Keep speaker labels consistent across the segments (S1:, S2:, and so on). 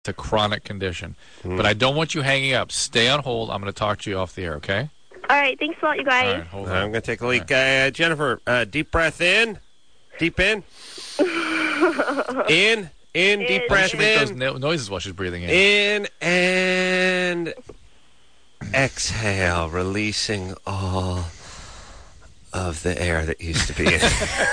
S1: It's a chronic condition. But I don't want you hanging up. Stay on hold. I'm going to talk to you off the air, okay?
S2: All right. Thanks a lot, you
S1: All
S2: guys.
S1: right, hold on.
S3: I'm going to take a leak. Jennifer, deep breath in. Deep in. In, deep
S1: Why
S3: breath
S1: does she make
S3: in.
S1: those noises while she's breathing in?
S3: In and exhale, releasing all of the air that used to be in.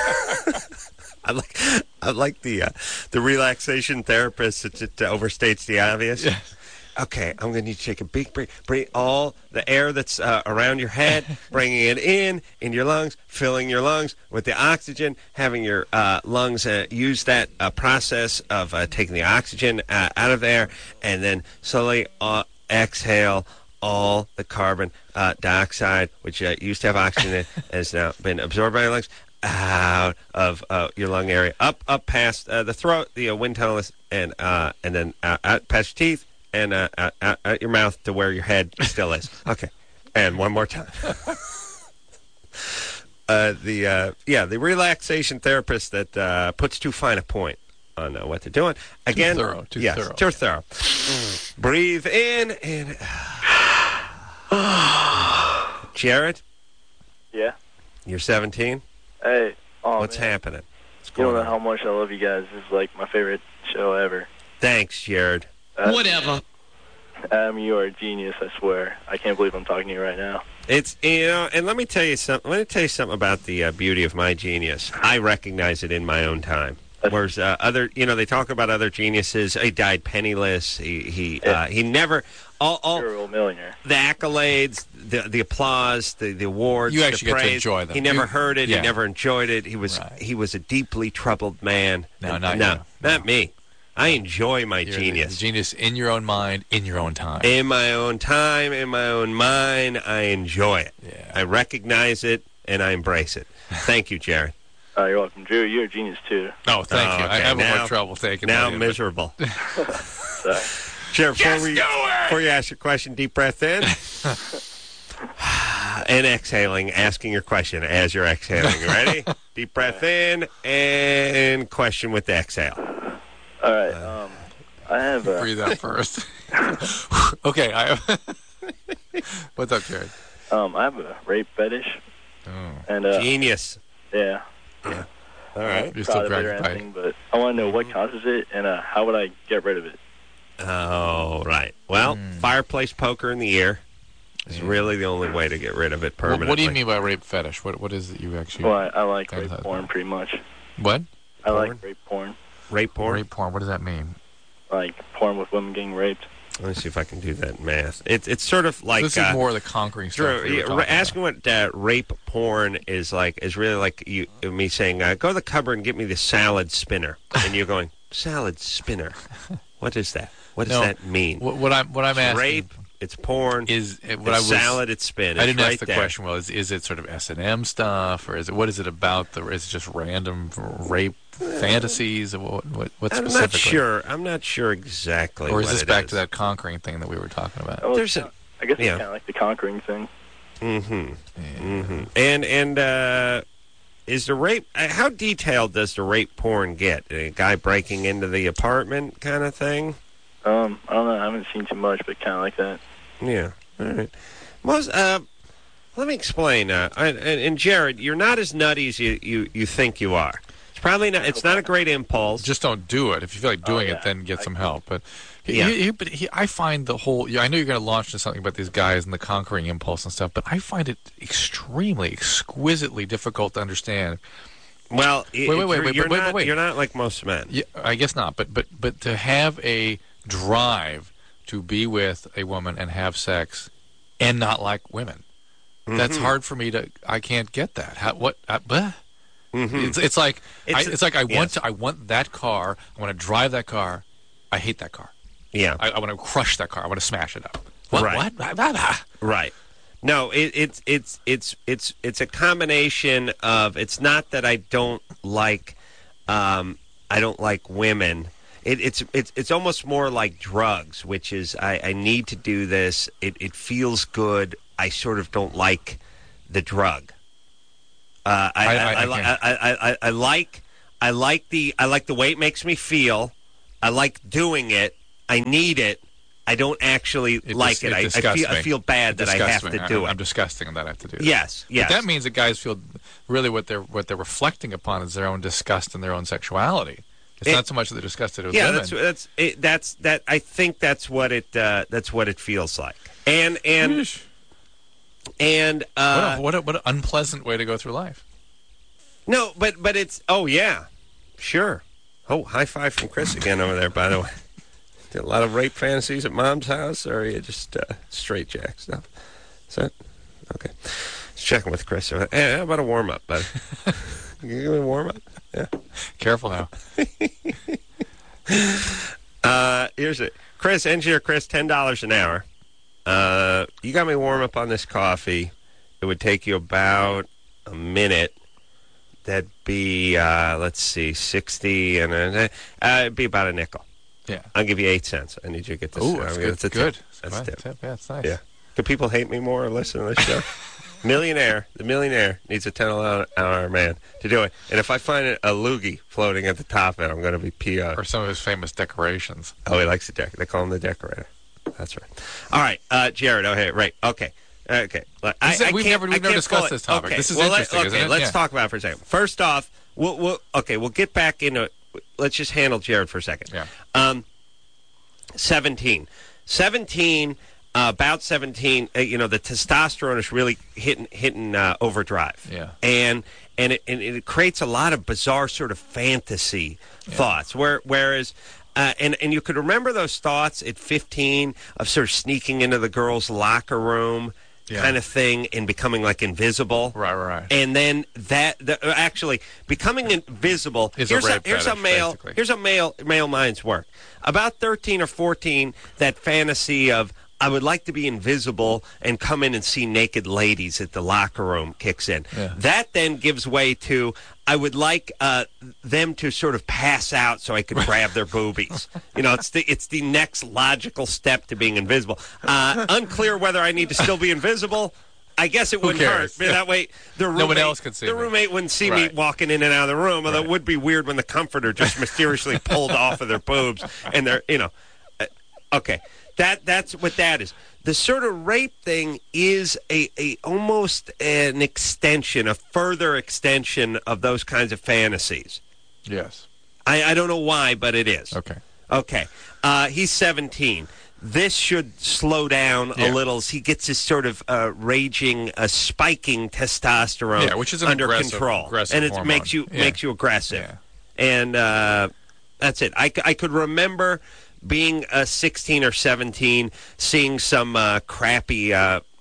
S3: I like the relaxation therapist that just overstates the obvious.
S1: Yeah.
S3: Okay, I'm going to need to take a big breath. Bring all the air that's around your head, bringing it in your lungs, filling your lungs with the oxygen, having your lungs use that process of taking the oxygen out of there, and then slowly exhale all the carbon dioxide, which used to have oxygen in, has now been absorbed by your lungs, out of your lung area, up past the throat, the wind tunnel, and then out past your teeth, and out your mouth to where your head still is. Okay, and one more time. The relaxation therapist that puts too fine a point on what they're doing. Again, too thorough. Breathe in and Jared?
S4: Yeah?
S3: You're 17?
S4: Hey. Oh,
S3: What's
S4: man.
S3: happening?
S4: You don't know how much I love you guys. This is like my favorite show ever.
S3: Thanks, Jared.
S5: Whatever.
S4: You are a genius, I swear. I can't believe I'm talking to you right now.
S3: It's, and let me tell you something. Let me tell you something about the beauty of my genius. I recognize it in my own time. Whereas they talk about other geniuses. He died penniless. He never
S4: You're a millionaire.
S3: the accolades, the applause, the awards.
S1: You actually
S3: the
S1: get to
S3: praise.
S1: enjoy them.
S3: He never heard it.
S1: Yeah.
S3: He never enjoyed it. He was a deeply troubled man.
S1: No,
S3: not me. I enjoy my
S1: You're
S3: genius.
S1: the genius in your own mind, in your own time.
S3: In my own time, in my own mind, I enjoy it.
S1: Yeah.
S3: I recognize it, and I embrace it. Thank you, Jared.
S4: You're welcome. Drew, you're a genius, too.
S1: Oh, thank you. I
S3: okay.
S1: have
S3: Now-
S1: more trouble thinking.
S3: Now
S1: about
S3: I'm
S1: it,
S3: miserable.
S4: Sorry.
S3: Jared, before you ask your question, deep breath in. And exhaling, asking your question as you're exhaling. You ready? Deep breath in and question with the exhale.
S4: All right. I have
S1: but breathe out first. Okay. What's up, Jared?
S4: I have a rape fetish.
S1: Oh.
S4: And
S3: Genius.
S4: yeah.
S3: All right.
S1: You're
S4: Proud
S1: still
S4: of it or
S1: preoccupied.
S4: anything, but I want to know what causes it and how would I get rid of it.
S3: Oh, right. Well, fireplace poker in the ear is really the only way to get rid of it permanently.
S1: What do you mean by rape fetish? What is it you actually...
S4: Well, I like rape
S1: Fantasize
S4: porn
S1: about?
S4: pretty much.
S1: What?
S4: I
S3: Porn?
S4: like rape porn.
S3: Rape porn?
S1: Rape porn. What does that mean?
S4: Like porn with women getting raped.
S3: Let me see if I can do that in math. It's sort of like...
S1: This is more of the conquering stuff.
S3: Drew, asking what rape porn is like is really like me saying, go to the cupboard and get me the salad spinner. And you're going, salad spinner? What is that? What does that mean?
S1: What I'm asking...
S3: Rape, it's porn.
S1: Is what
S3: it's
S1: I was,
S3: salad, it's spin.
S1: I
S3: It's
S1: didn't
S3: right
S1: ask the
S3: there.
S1: question. Well, is it sort of S&M stuff, or what is it about? Is it just random rape fantasies? What specifically?
S3: I'm not sure exactly.
S1: Or is
S3: what
S1: this
S3: it
S1: back
S3: is.
S1: to that conquering thing that we were talking about?
S4: Well,
S3: There's
S4: I guess it's kind of like the conquering thing.
S3: And is the rape? How detailed does the rape porn get? A guy breaking into the apartment kind of thing?
S4: I don't know. I haven't seen too much, but kind of like that.
S3: Yeah. All right. Let me explain. And Jared, you're not as nutty as you think you are. It's probably not. It's not a great impulse.
S1: Just don't do it. If you feel like doing it, then get some help. But I find the whole. I know you're going to launch into something about these guys and the conquering impulse and stuff, but I find it extremely, exquisitely difficult to understand.
S3: Well,
S1: wait.
S3: You're not like most men.
S1: Yeah, I guess not. But to have a drive to be with a woman and have sex and not like women, that's hard for me to. I can't get that. It's like I want that car. I want to drive that car. I hate that car.
S3: Yeah.
S1: I want to crush that car. I want to smash it up.
S3: Right.
S1: What?
S3: Right. No, it's a combination of. It's not that I don't like women. It's almost more like drugs, which is I need to do this. It feels good. I sort of don't like the drug. I like the way it makes me feel. I like doing it. I need it. I don't actually like it. I feel bad that I have to do it.
S1: I'm disgusting that I have to do it.
S3: Yes.
S1: But that means that guys feel really what they're reflecting upon is their own disgust and their own sexuality. It's not so much that they're disgusted with women.
S3: That's I think that's what it feels like. And
S1: what an unpleasant way to go through life.
S3: No, but it's sure. Oh, high five from Chris again over there, by the way. Did a lot of rape fantasies at Mom's house, or are you just straight jack stuff? Is that okay? Just checking with Chris. How about a warm up, buddy? Can you give me a warm up? Yeah.
S1: Careful now.
S3: Here's it, Chris. Engineer Chris, $10 an hour. You got me warm up on this coffee. It would take you about a minute. That'd be let's see, 60, and it'd be about a nickel.
S1: Yeah,
S3: I'll give you 8 cents. I need you to get this.
S1: Oh, that's good.
S3: That's
S1: good.
S3: That's
S1: tip. Yeah, that's nice.
S3: Yeah. Do people hate me more or listen to this show? The millionaire needs a $10 man to do it. And if I find a loogie floating at the top of it, I'm going to be PO'd.
S1: Or some of his famous decorations.
S3: Oh, he likes the They call him the decorator. That's right. All right, Jared. Oh, hey, right. Okay.
S1: We've never discussed this topic. Okay. This is interesting, isn't it?
S3: Let's talk about it for a second. First off, we'll get back into. Let's just handle Jared for a second.
S1: Yeah.
S3: 17, about 17. The testosterone is really hitting overdrive.
S1: Yeah.
S3: And it creates a lot of bizarre sort of fantasy thoughts. Whereas. And you could remember those thoughts at 15 of sort of sneaking into the girls' locker room kind of thing and becoming like invisible.
S1: Right.
S3: And then actually becoming invisible.
S1: Here's
S3: a male mind's work. About 13 or 14, that fantasy of I would like to be invisible and come in and see naked ladies at the locker room kicks in.
S1: Yeah.
S3: That then gives way to I would like them to sort of pass out so I could grab their boobies. It's the next logical step to being invisible. Unclear whether I need to still be invisible. I guess it wouldn't hurt. That way, no one else could see the roommate wouldn't see me walking in and out of the room. Although it would be weird when the comforter just mysteriously pulled off of their boobs and they're okay. That's what that is. The sort of rape thing is a almost an extension, a further extension of those kinds of fantasies.
S1: Yes.
S3: I don't know why, but it is.
S1: Okay.
S3: He's 17. This should slow down a little as he gets his sort of raging, spiking testosterone
S1: which is an
S3: under
S1: aggressive
S3: control. And it
S1: hormone.
S3: makes you aggressive.
S1: Yeah.
S3: And that's it. I could remember being 16 or 17, seeing some crappy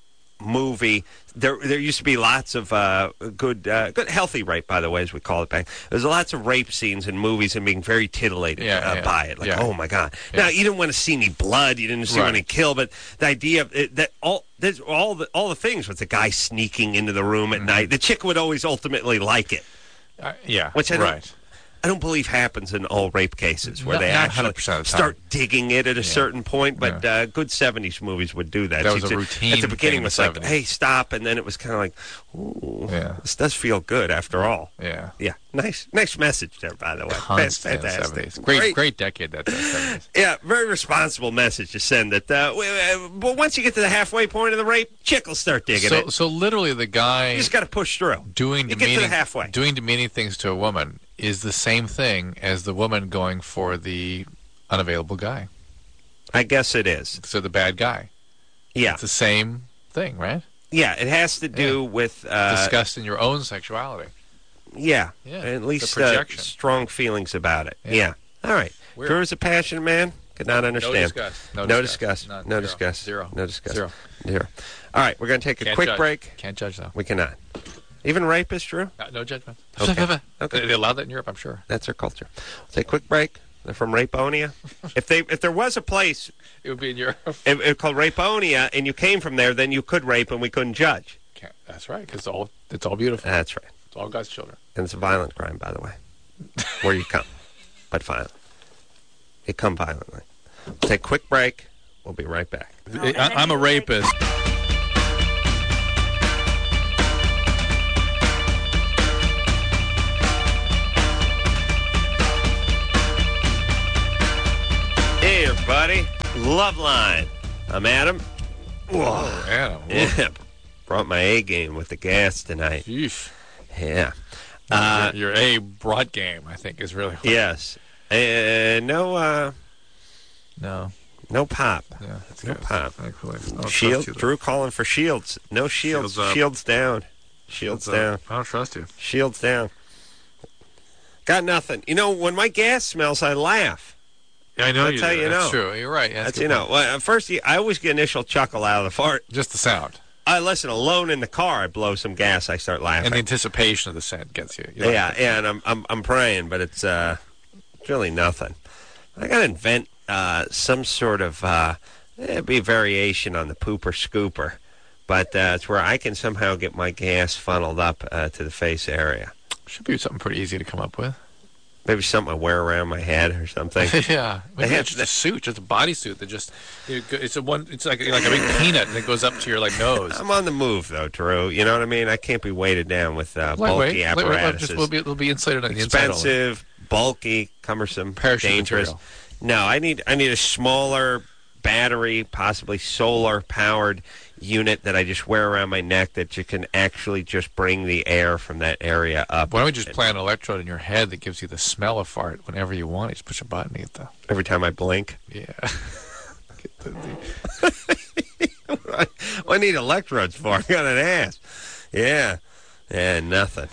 S3: movie. There used to be lots of good healthy rape, by the way, as we call it back. There's lots of rape scenes in movies and being very titillated by it. Like, oh my God! Yeah. Now you didn't want to see any blood, you didn't see any kill, but the idea of that all the things with the guy sneaking into the room at night, the chick would always ultimately like it.
S1: Which
S3: I don't believe happens in all rape cases where they actually start digging it at a certain point, but good 70s movies would do that.
S1: That was a routine
S3: at the beginning. It was like,
S1: 70s.
S3: hey, stop, and then it was kind of like, ooh, this does feel good after all.
S1: Yeah.
S3: Nice message there, by the way.
S1: Fantastic. 70s. Great decade, that 70s.
S3: Yeah, very responsible message to send that. But once you get to the halfway point of the rape, chick will start digging it.
S1: So literally the guy...
S3: You just got to push through.
S1: Doing
S3: to the halfway.
S1: Doing demeaning things to a woman is the same thing as the woman going for the unavailable guy.
S3: I guess it is.
S1: So the bad guy.
S3: Yeah.
S1: It's the same thing, right?
S3: Yeah, it has to do with...
S1: disgust in your own sexuality.
S3: Yeah. At least strong feelings about it. Yeah. All right.
S1: Weird.
S3: Drew is a passionate man. Could not understand.
S1: No disgust.
S3: No disgust.
S1: Zero.
S3: No disgust.
S1: Zero.
S3: All right, we're going to take a quick break.
S1: Can't judge, though.
S3: We cannot. Even rapists, Drew?
S1: No judgment.
S3: Okay.
S1: They allow that in Europe, I'm sure.
S3: That's their culture. We'll take a quick break. They're from Raponia. If there was a place...
S1: It would be in Europe.
S3: It called Raponia, and you came from there, then you could rape and we couldn't judge.
S1: That's right, because it's all beautiful.
S3: That's right.
S1: It's all God's children.
S3: And it's a violent crime, by the way, where you come. But violent. You come violently. We'll take a quick break. We'll be right back.
S1: I'm a rapist.
S3: Hey, everybody. Loveline. I'm Adam.
S1: Oh, Adam.
S3: Yeah. Brought my A game with the gas tonight.
S1: Yeesh.
S3: Yeah.
S1: Your A broad game, I think, is really what.
S3: Yes. No pop.
S1: Yeah, that's
S3: No
S1: good.
S3: pop.
S1: Thankfully.
S3: Shield. Drew calling for Shields. No Shields.
S1: Shields up.
S3: Shields down. Shields down.
S1: I don't trust you.
S3: Shields down. Got nothing. You know, when my gas smells, I laugh.
S1: Yeah, I know
S3: That's
S1: you
S3: how
S1: do.
S3: you
S1: That's
S3: know.
S1: true. You're right. Yeah,
S3: That's
S1: a
S3: you
S1: good
S3: know.
S1: point.
S3: Well, first, I always get initial chuckle out of the fart.
S1: Just the sound.
S3: I listen alone in the car. I blow some gas. I start laughing.
S1: And the anticipation of the scent gets you.
S3: Yeah, and I'm praying, but it's really nothing. I got to invent some sort of it'd be a variation on the pooper scooper, but it's where I can somehow get my gas funneled up to the face area.
S1: Should be something pretty easy to come up with.
S3: Maybe something I wear around my head or something.
S1: Yeah, maybe
S3: have
S1: it's just a suit, just a bodysuit that just it's like a big peanut and it goes up to your nose.
S3: I'm on the move though, Drew. You know what I mean? I can't be weighted down with bulky apparatus.
S1: It'll be insulated on the inside.
S3: Expensive, bulky, cumbersome,
S1: Parachute
S3: dangerous.
S1: material.
S3: No, I need a smaller battery, possibly solar powered unit that I just wear around my neck that you can actually just bring the air from that area up.
S1: Why don't we just plant an electrode in your head that gives you the smell of fart whenever you want? You just push a button and get the
S3: Every time I blink.
S1: yeah.
S3: What I need electrodes for? I got an ass. Yeah. Yeah, nothing.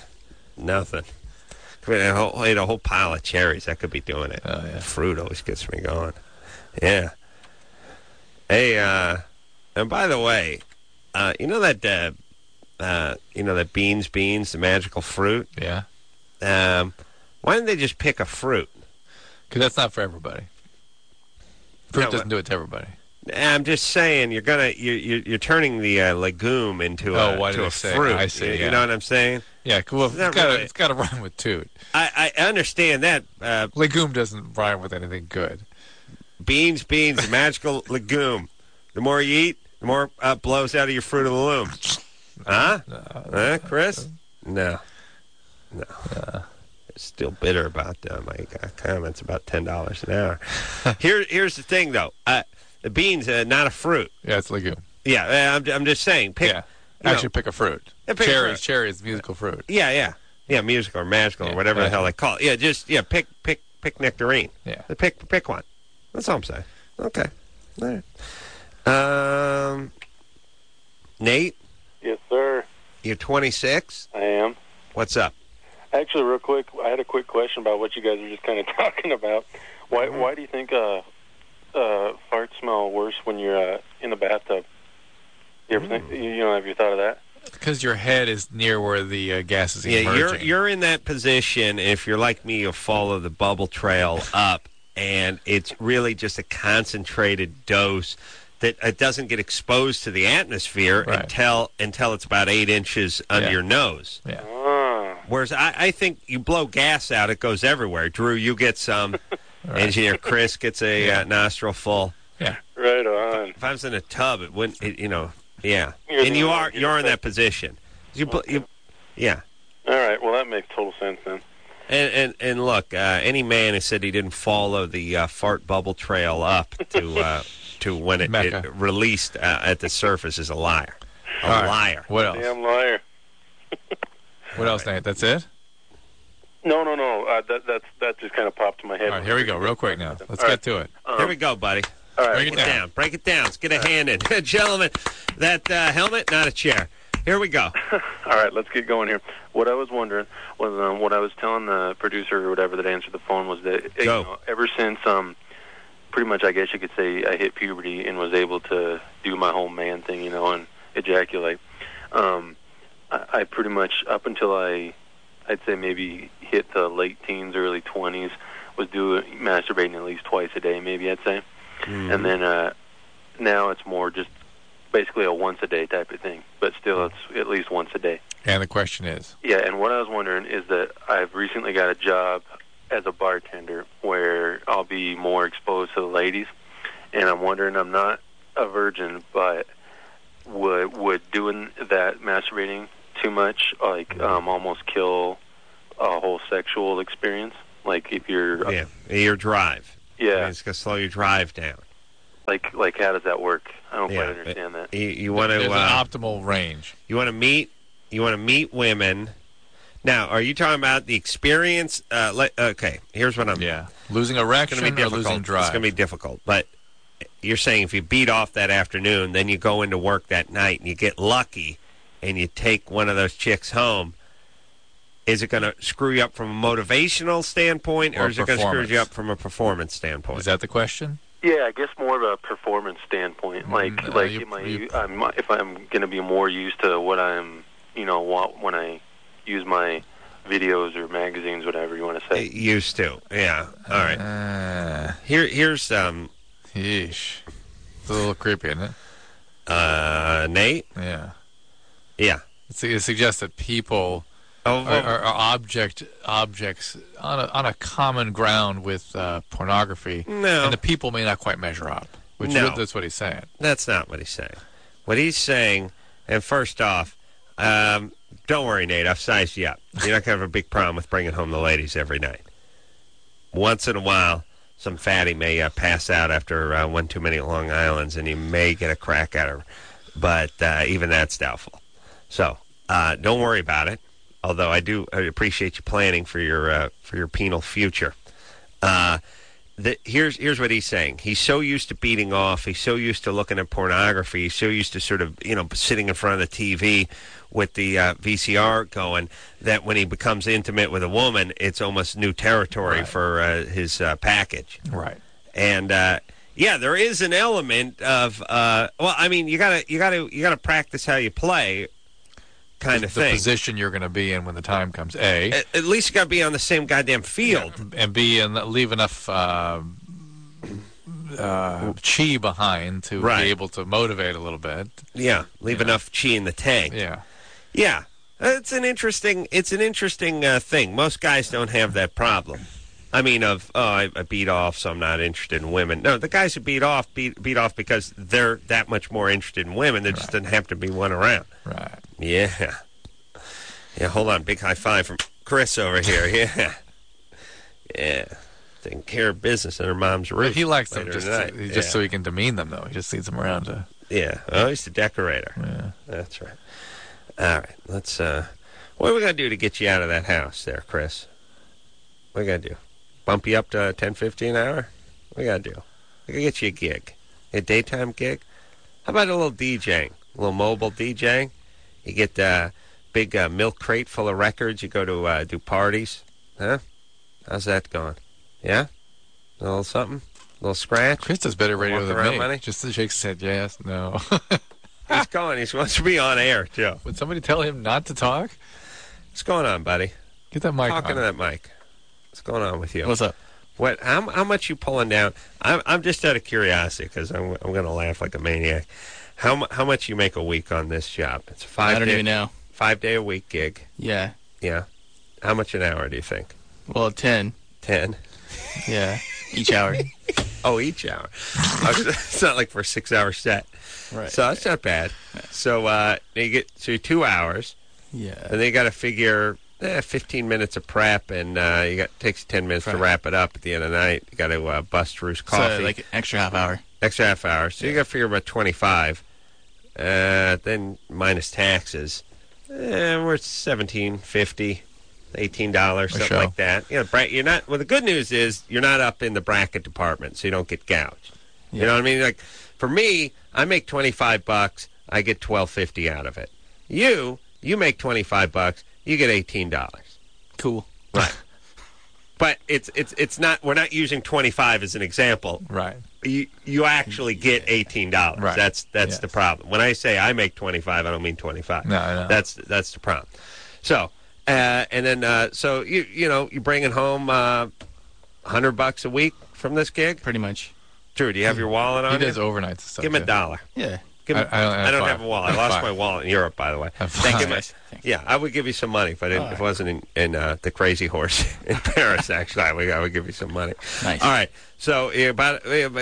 S3: I ate a whole pile of cherries. That could be doing it.
S1: Oh, yeah.
S3: Fruit always gets me going. Yeah. Hey, and by the way, you know that beans, the magical fruit?
S1: Yeah.
S3: Why didn't they just pick a fruit?
S1: Because that's not for everybody. Fruit
S3: No,
S1: doesn't do it to everybody.
S3: I'm just saying you're turning the legume into
S1: Why did
S3: to
S1: I
S3: a
S1: say?
S3: fruit.
S1: I see,
S3: You
S1: yeah.
S3: know what I'm saying?
S1: Yeah, well,
S3: It's not
S1: it's got to rhyme with toot.
S3: I understand that.
S1: Legume doesn't rhyme with anything good.
S3: Beans, the magical legume. The more you eat, the more blows out of your Fruit of the Loom. Huh? Huh, Chris? No. Still bitter about my comments about $10 an hour. Here's the thing, though. The beans are not a fruit.
S1: Yeah, it's legume.
S3: Yeah, I'm just saying. Pick,
S1: Yeah. Actually, pick a fruit.
S3: Yeah, pick a fruit.
S1: Cherry is musical fruit.
S3: Yeah, musical or magical or whatever the hell they call it. Yeah, pick nectarine.
S1: Yeah.
S3: Pick one. That's all I'm saying. Okay. All right. Nate,
S2: Yes, sir.
S3: you're 26.
S2: I am.
S3: What's up?
S2: Actually, real quick, I had a quick question about what you guys were just kind of talking about. Why do you think farts smell worse when you're in the bathtub? You ever think? Have you thought of that?
S1: Because your head is near where the gas is emerging.
S3: You're in that position. If you're like me, you'll follow the bubble trail up, and it's really just a concentrated dose that it doesn't get exposed to the atmosphere until it's about 8 inches under your nose.
S1: Yeah.
S3: Whereas I think you blow gas out, it goes everywhere. Drew, you get some. Engineer Chris gets a nostril full.
S1: Yeah.
S2: Right on.
S3: If I was in a tub, it wouldn't. Yeah.
S2: You're
S3: And you're in that position. Yeah.
S2: All right. Well, that makes total sense then.
S3: And look, any man who said he didn't follow the fart bubble trail up to when it released at the surface is a liar. A liar.
S1: What else?
S2: Damn liar.
S1: What else, Nate? That's it?
S2: No. That just kind of popped in my head.
S1: All right, here we go. Real quick now. Let's get to it.
S3: Here we go, buddy.
S2: All right.
S1: Break it down.
S3: Break it down. Let's get a hand in. Gentlemen, that helmet, not a chair. Here we go.
S2: All right, let's get going here. What I was wondering was what I was telling the producer or whatever that answered the phone was that ever since pretty much I guess you could say I hit puberty and was able to do my whole man thing, and ejaculate. I pretty much up until I'd say maybe hit the late teens, early 20s, was masturbating at least twice a day, maybe I'd say. And then now it's more just basically a once-a-day type of thing, but still it's at least once a day.
S1: And the question is?
S2: Yeah, and what I was wondering is that I've recently got a job as a bartender where I'll be more exposed to the ladies, and I'm wondering, I'm not a virgin, but would doing that, masturbating too much, almost kill a whole sexual experience? Like if you're...
S3: your drive.
S2: Yeah.
S3: It's going to slow your drive down.
S2: Like how does that work? I don't quite understand that.
S3: You want to
S1: There's an optimal range.
S3: You want to meet women. Now, are you talking about the experience? Okay, here's what I'm.
S1: Yeah, losing erection or losing drive.
S3: It's going to be difficult, but you're saying if you beat off that afternoon, then you go into work that night and you get lucky, and you take one of those chicks home. Is it going to screw you up from a motivational standpoint, or is it going to screw you up from a performance standpoint?
S1: Is that the question?
S2: Yeah, I guess more of a performance standpoint. If I'm going to be more used to what I'm, when I use my videos or magazines, whatever you want to say.
S3: Used to, yeah. All right. Here's
S1: Yeesh. It's a little creepy, isn't
S3: it? Nate.
S1: Yeah.
S3: Yeah.
S1: It suggests that people are objects on a common ground with pornography,
S3: no.
S1: And the people may not quite measure up. That's what he's saying.
S3: That's not what he's saying. What he's saying, and first off, don't worry, Nate. I've sized you up. You're not going to have a big problem with bringing home the ladies every night. Once in a while, some fatty may pass out after one too many Long Islands, and you may get a crack at her. But even that's doubtful. So don't worry about it. Although I appreciate you planning for your penal future. Here's what he's saying. He's so used to beating off. He's so used to looking at pornography. He's so used to sort of sitting in front of the TV with the VCR going that when he becomes intimate with a woman, it's almost new territory for his package.
S1: Right.
S3: And there is an element of you gotta practice how you play. Kind of thing.
S1: The position you're going to be in when the time comes. At
S3: least you got to be on the same goddamn field,
S1: and leave enough chi behind to be able to motivate a little bit.
S3: Yeah, leave enough chi in the tank. Yeah. It's an interesting thing. Most guys don't have that problem. I mean, I beat off, so I'm not interested in women. No, the guys who beat off because they're that much more interested in women. There just doesn't have to be one around.
S1: Right.
S3: Yeah. Yeah, hold on. Big high five from Chris over here. Yeah. Yeah. Taking care of business in her mom's roof.
S1: But he likes them just so he can demean them, though. He just needs them around to...
S3: Yeah. Oh, he's the decorator.
S1: Yeah.
S3: That's right. All right. Let's... what are we going to do to get you out of that house there, Chris? What are we going to do? Bump you up to $10.50 an hour? What do we got to do? We got to get you a gig. A daytime gig? How about a little DJing? A little mobile DJing? You get a big milk crate full of records. You go to do parties. Huh? How's that going? Yeah? A little something? A little scratch?
S1: Chris does better radio than me.
S3: Money?
S1: Just to shake his head, yes, no.
S3: He's going. He's supposed to be on air, Joe.
S1: Would somebody tell him not to talk?
S3: What's going on, buddy?
S1: Get that mic
S3: Talking to that mic. What's going on with you?
S1: What's up?
S3: How much you pulling down? I'm just out of curiosity because I'm going to laugh like a maniac. How much you make a week on this job? It's a 5
S5: I don't even know.
S3: 5 day a week gig.
S5: Yeah.
S3: Yeah. How much an hour do you think?
S5: Well, 10.
S3: 10.
S5: Yeah. Each hour.
S3: Oh, each hour. It's not like for a 6 hour set.
S5: Right.
S3: So that's not bad. So you get 2 hours.
S5: Yeah.
S3: And then you got to figure 15 minutes of prep, and takes 10 minutes to wrap it up at the end of the night. You got to bust Drew's coffee.
S5: So like an extra half hour.
S3: Extra half hour. So you got to figure about 25. Then minus taxes. We're at $17.50, $18, something like that. You're not. Well, the good news is you're not up in the bracket department, so you don't get gouged. Yeah. You know what I mean? Like for me, I make $25. I get $12.50 out of it. You make $25. You get $18.
S5: Cool.
S3: Right. But it's not. We're not using 25 as an example.
S1: Right.
S3: You actually get $18.
S1: Right.
S3: That's the problem. When I say I make 25, I don't mean 25.
S1: No, I know.
S3: That's the problem. So and then so you're bringing home $100 a week from this gig.
S5: Pretty much.
S3: Drew, do you have your wallet on?
S1: He does overnights and stuff.
S3: Give him $1.
S5: Yeah.
S3: I don't have a wallet. I lost my wallet in Europe, by the way.
S5: Thank you.
S3: Yeah, I would give you some money, but it wasn't in the Crazy Horse in Paris. Actually, I would give you some money.
S5: Nice.
S3: All right, so about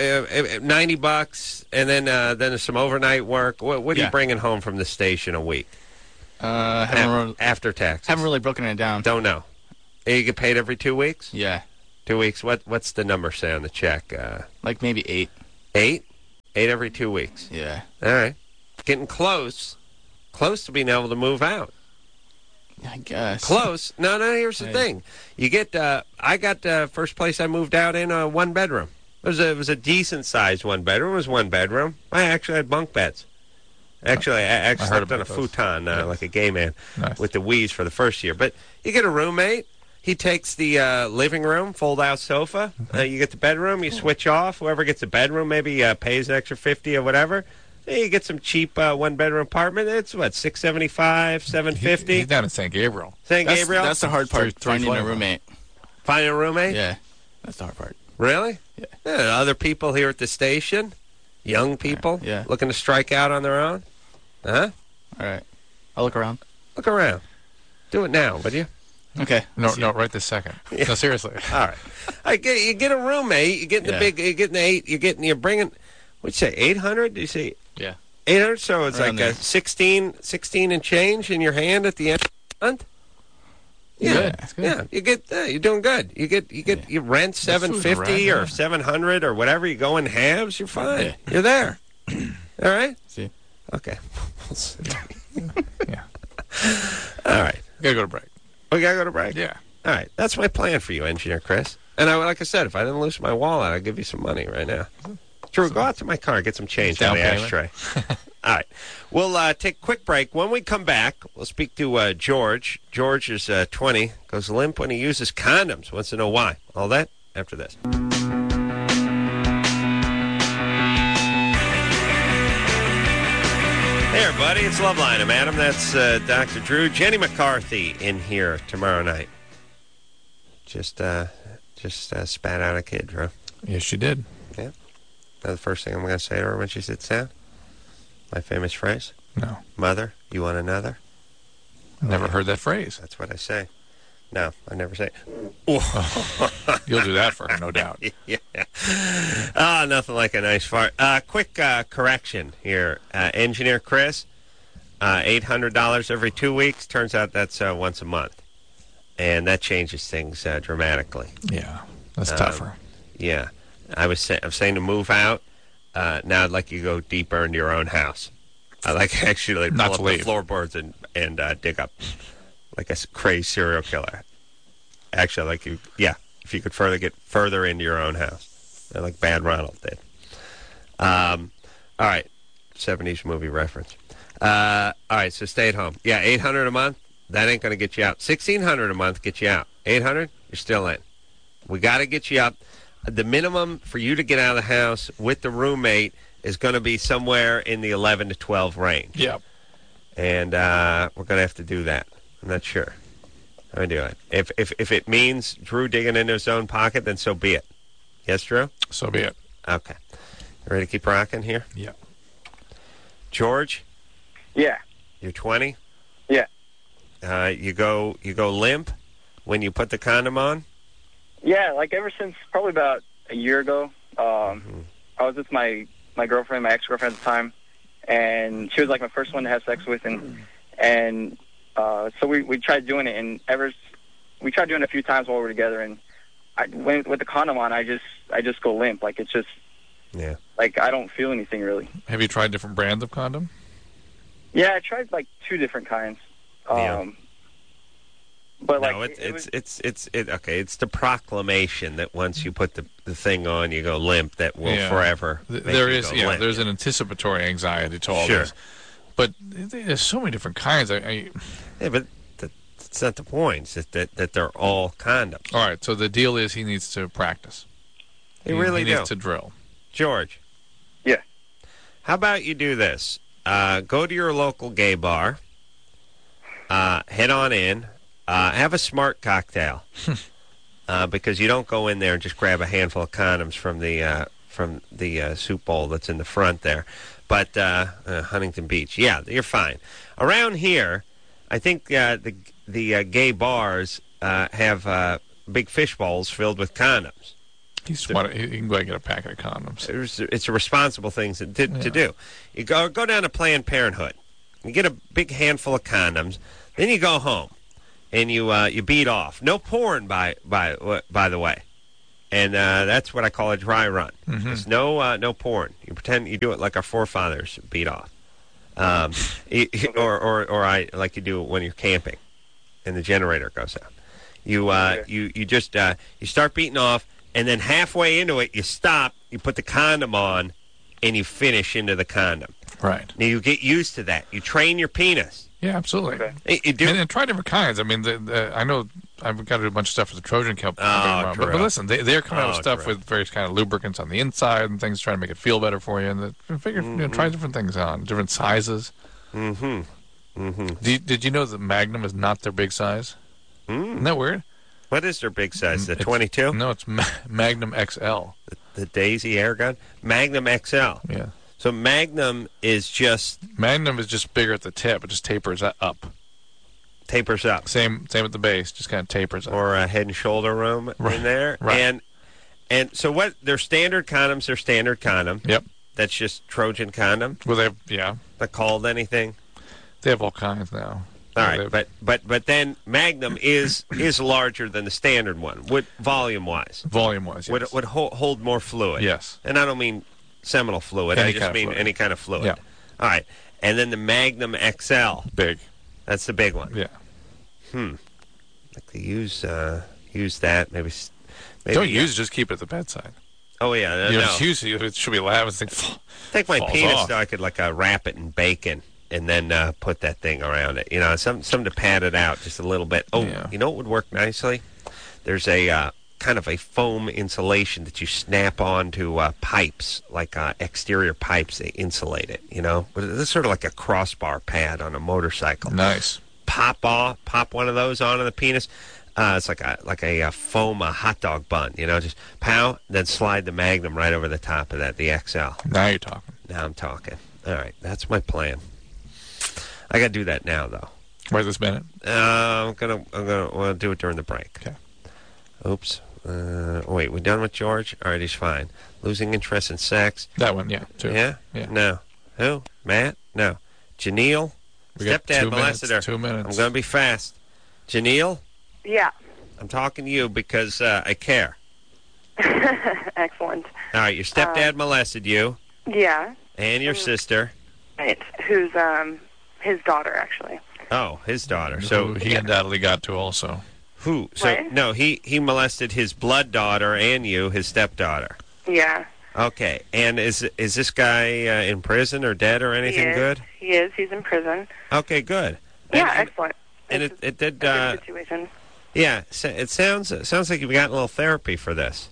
S3: $90, and then there's some overnight work. What are you bringing home from the station a week? After taxes.
S5: Haven't really broken it down.
S3: Don't know. You get paid every 2 weeks?
S5: Yeah.
S3: 2 weeks. What's the number say on the check?
S5: Like maybe 8.
S3: 8? 8 every 2 weeks.
S5: Yeah.
S3: All right. Getting close. Close to being able to move out.
S5: I guess.
S3: Close. No, here's the thing. You get, I got first place I moved out in a 1-bedroom. It was a decent-sized 1-bedroom. It was 1-bedroom. I actually had bunk beds. Actually, I slept on a futon like a gay man with the wheeze for the first year. But you get a roommate. He takes the living room, fold-out sofa. You get the bedroom. You switch off. Whoever gets the bedroom maybe pays an extra $50 or whatever. You get some cheap 1-bedroom apartment. It's what, $675, $750.
S1: He's down in St. Gabriel.
S3: St. Gabriel.
S5: That's the hard part. Finding a roommate.
S3: Finding a roommate.
S5: Yeah, that's the hard part.
S3: Really?
S5: Yeah.
S3: Other people here at the station, young people, looking to strike out on their own. Huh?
S5: All right. I'll look around.
S3: Look around. Do it now, would you?
S5: Okay.
S1: No, right this second. Yeah. No, seriously.
S3: All right. You get a roommate. You get in the big. You get in the 8. You're bringing. What'd you say? 800? Did you say?
S1: Yeah.
S3: 800. So it's
S5: around
S3: like a 16 and change in your hand at the end of the month. Yeah,
S5: good. That's good.
S3: Yeah. You get. You're doing good. You rent $750 or $700 or whatever. You go in halves. You're fine.
S5: Yeah.
S3: You're there. All right.
S5: See.
S3: Okay.
S1: Yeah.
S3: All right.
S1: Gotta go to break.
S3: We gotta go to break.
S1: Yeah.
S3: All right. That's my plan for you, Engineer Chris. And like I said, if I didn't lose my wallet, I'd give you some money right now. Drew, go out to my car, get some change out of the ashtray. All right. We'll take a quick break. When we come back, we'll speak to George. George is 20, goes limp when he uses condoms. Wants to know why. All that after this. Hey, everybody. It's Loveline. I'm Adam. That's Dr. Drew. Jenny McCarthy in here tomorrow night. Just spat out a kid, Drew.
S1: Yes, she did.
S3: Yeah. That's the first thing I'm going to say to her when she sits down. My famous phrase.
S1: No.
S3: Mother, you want another?
S1: Never heard that phrase.
S3: That's what I say. No, I never say.
S1: You'll do that for her, no doubt.
S3: Yeah. Nothing like a nice fart. Quick correction here. Engineer Chris, $800 every 2 weeks. Turns out that's once a month. And that changes things dramatically.
S1: Yeah, that's tougher.
S3: Yeah. I'm saying to move out. Now I'd like you to go deeper into your own house. I like actually pull up the floorboards and dig up like a crazy serial killer. Actually, like if you could get further into your own house, like Bad Ronald did. All right, 70s movie reference. All right, so stay at home. Yeah, $800 a month. That ain't going to get you out. $1,600 a month gets you out. $800, you're still in. We got to get you up. The minimum for you to get out of the house with the roommate is going to be somewhere in the 11 to 12 range.
S1: Yep.
S3: And we're going to have to do that. I'm not sure. I'm going to do it. If it means Drew digging into his own pocket, then so be it. Yes, Drew?
S1: So be it.
S3: Okay. You ready to keep rocking here?
S1: Yeah.
S3: George?
S4: Yeah.
S3: You're 20?
S4: Yeah.
S3: You go limp when you put the condom on?
S4: Yeah, like ever since probably about a year ago. I was with my girlfriend, my ex-girlfriend at the time, and she was like my first one to have sex with, and so we tried doing it, and we tried doing it a few times while we were together, and with the condom on, I just go limp, like it's just like I don't feel anything really.
S1: Have you tried different brands of condom?
S4: Yeah, I tried like 2 different kinds. But
S3: no,
S4: like
S3: it's the proclamation that once you put the thing on, you go limp. That will forever. There's
S1: an anticipatory anxiety to all this, but there's so many different kinds.
S3: Yeah, but that's not the point. It's that they're all condoms.
S1: All right, so the deal is he needs to practice.
S3: He
S1: needs to drill.
S3: George.
S4: Yeah.
S3: How about you do this? Go to your local gay bar. Head on in. Have a smart cocktail, because you don't go in there and just grab a handful of condoms from the soup bowl that's in the front there. But Huntington Beach, yeah, you're fine. Around here, I think the gay bars have big fish bowls filled with condoms.
S1: He's smart. He can go and get a packet of condoms.
S3: It's a responsible thing to do. You go down to Planned Parenthood. You get a big handful of condoms. Then you go home. And you beat off. No porn, by the way. And that's what I call a dry run. There's no porn. You pretend you do it like our forefathers beat off. Or I like you do it when you're camping and the generator goes out. You just you start beating off, and then halfway into it you stop, you put the condom on, and you finish into the condom.
S1: Right.
S3: Now you get used to that. You train your penis.
S1: Yeah, absolutely.
S3: Okay. You do.
S1: And try different kinds. I mean, I know I've got to do a bunch of stuff with the Trojan Kelp. But listen, they're coming out with stuff with various kind of lubricants on the inside and things, trying to make it feel better for you. And try different things on, different sizes. Did you know that Magnum is not their big size? Isn't that weird?
S3: What is their big size? The 22?
S1: No, it's Magnum XL.
S3: The Daisy air gun? Magnum XL.
S1: Yeah.
S3: So Magnum is just
S1: bigger at the tip. It just tapers up.
S3: Tapers up.
S1: Same at the base. Just kind of tapers up.
S3: Or a head and shoulder room in there.
S1: Right.
S3: And so what? They're standard condoms. They're standard condom.
S1: Yep.
S3: That's just Trojan condom.
S1: Well, they're
S3: called anything.
S1: They have all kinds now.
S3: All right, but then Magnum is larger than the standard one. Volume wise?
S1: Volume wise, yes.
S3: Would hold more fluid.
S1: Yes.
S3: And I don't mean seminal fluid. I just mean any kind of fluid.
S1: Yeah.
S3: All right. And then the Magnum XL.
S1: Big.
S3: That's the big one.
S1: Yeah.
S3: Like to use that. Maybe
S1: don't use it. Just keep it at the bedside.
S3: Oh yeah.
S1: Just use it. It should be loud.
S3: Take my penis so I could wrap it in bacon and then put that thing around it. Something to pad it out just a little bit. Oh, yeah. You know what would work nicely? There's a kind of a foam insulation that you snap onto pipes, like exterior pipes. They insulate it. But it's sort of like a crossbar pad on a motorcycle.
S1: Nice.
S3: Pop one of those onto the penis. It's like a foam hot dog bun. Just pow, then slide the Magnum right over the top of that. The XL.
S1: Now you're talking.
S3: Now I'm talking. All right, that's my plan. I got to do that now, though.
S1: Right this minute?
S3: I'm gonna do it during the break.
S1: Okay.
S3: Oops. Wait, we done with George? All right, he's fine. Losing interest in sex.
S1: That one, yeah. 2.
S3: Yeah? No. Who? Matt? No. Janelle? Stepdad molested her.
S1: 2 minutes.
S3: I'm gonna be fast. Janelle?
S6: Yeah.
S3: I'm talking to you because I care.
S6: Excellent.
S3: All right, your stepdad molested you.
S6: Yeah.
S3: And your sister.
S6: Right. Who's his daughter, actually.
S3: Oh, his daughter.
S1: So he undoubtedly got to also.
S3: Who? So
S6: what?
S3: No, he molested his blood daughter and you, his stepdaughter.
S6: Yeah.
S3: Okay. And is this guy in prison or dead or anything good?
S6: He is. He's in prison.
S3: Okay, good.
S6: Yeah, excellent.
S3: And it did.
S6: A good situation.
S3: Yeah, it sounds like you've gotten a little therapy for this.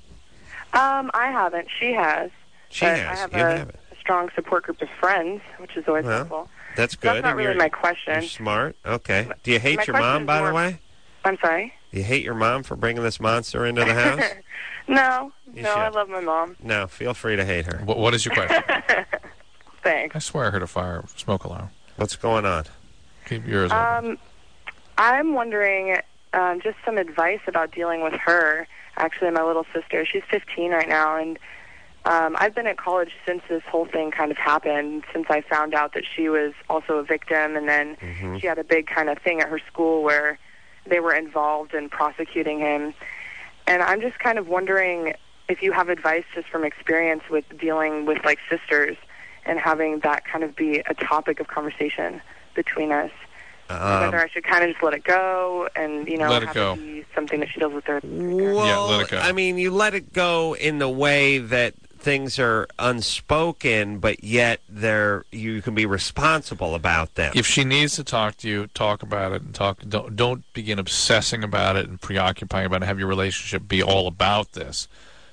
S6: I haven't. She has.
S3: She has.
S6: I have a strong support group of friends, which is always helpful.
S3: That's good.
S6: That's not really my question.
S3: You're smart. Okay. Do you hate your mom, by the way?
S6: I'm sorry?
S3: Do you hate your mom for bringing this monster into the house?
S6: No. I love my mom.
S3: No, feel free to hate her.
S1: What is your question?
S6: Thanks.
S1: I swear I heard a smoke alarm.
S3: What's going on?
S1: Keep yours open.
S6: I'm wondering just some advice about dealing with her. Actually, my little sister. She's 15 right now, and I've been at college since this whole thing kind of happened, since I found out that she was also a victim, and then she had a big kind of thing at her school where they were involved in prosecuting him. And I'm just kind of wondering if you have advice just from experience with dealing with, sisters and having that kind of be a topic of conversation between us. Whether I should kind of just let it go and,
S1: let
S6: have
S1: it
S6: be something that she does with her.
S3: Well,
S1: let it go.
S3: I mean, you let it go in the way that things are unspoken, but yet you can be responsible about them.
S1: If she needs to talk to you, talk about it, and don't begin obsessing about it and preoccupying about it. Have your relationship be all about this.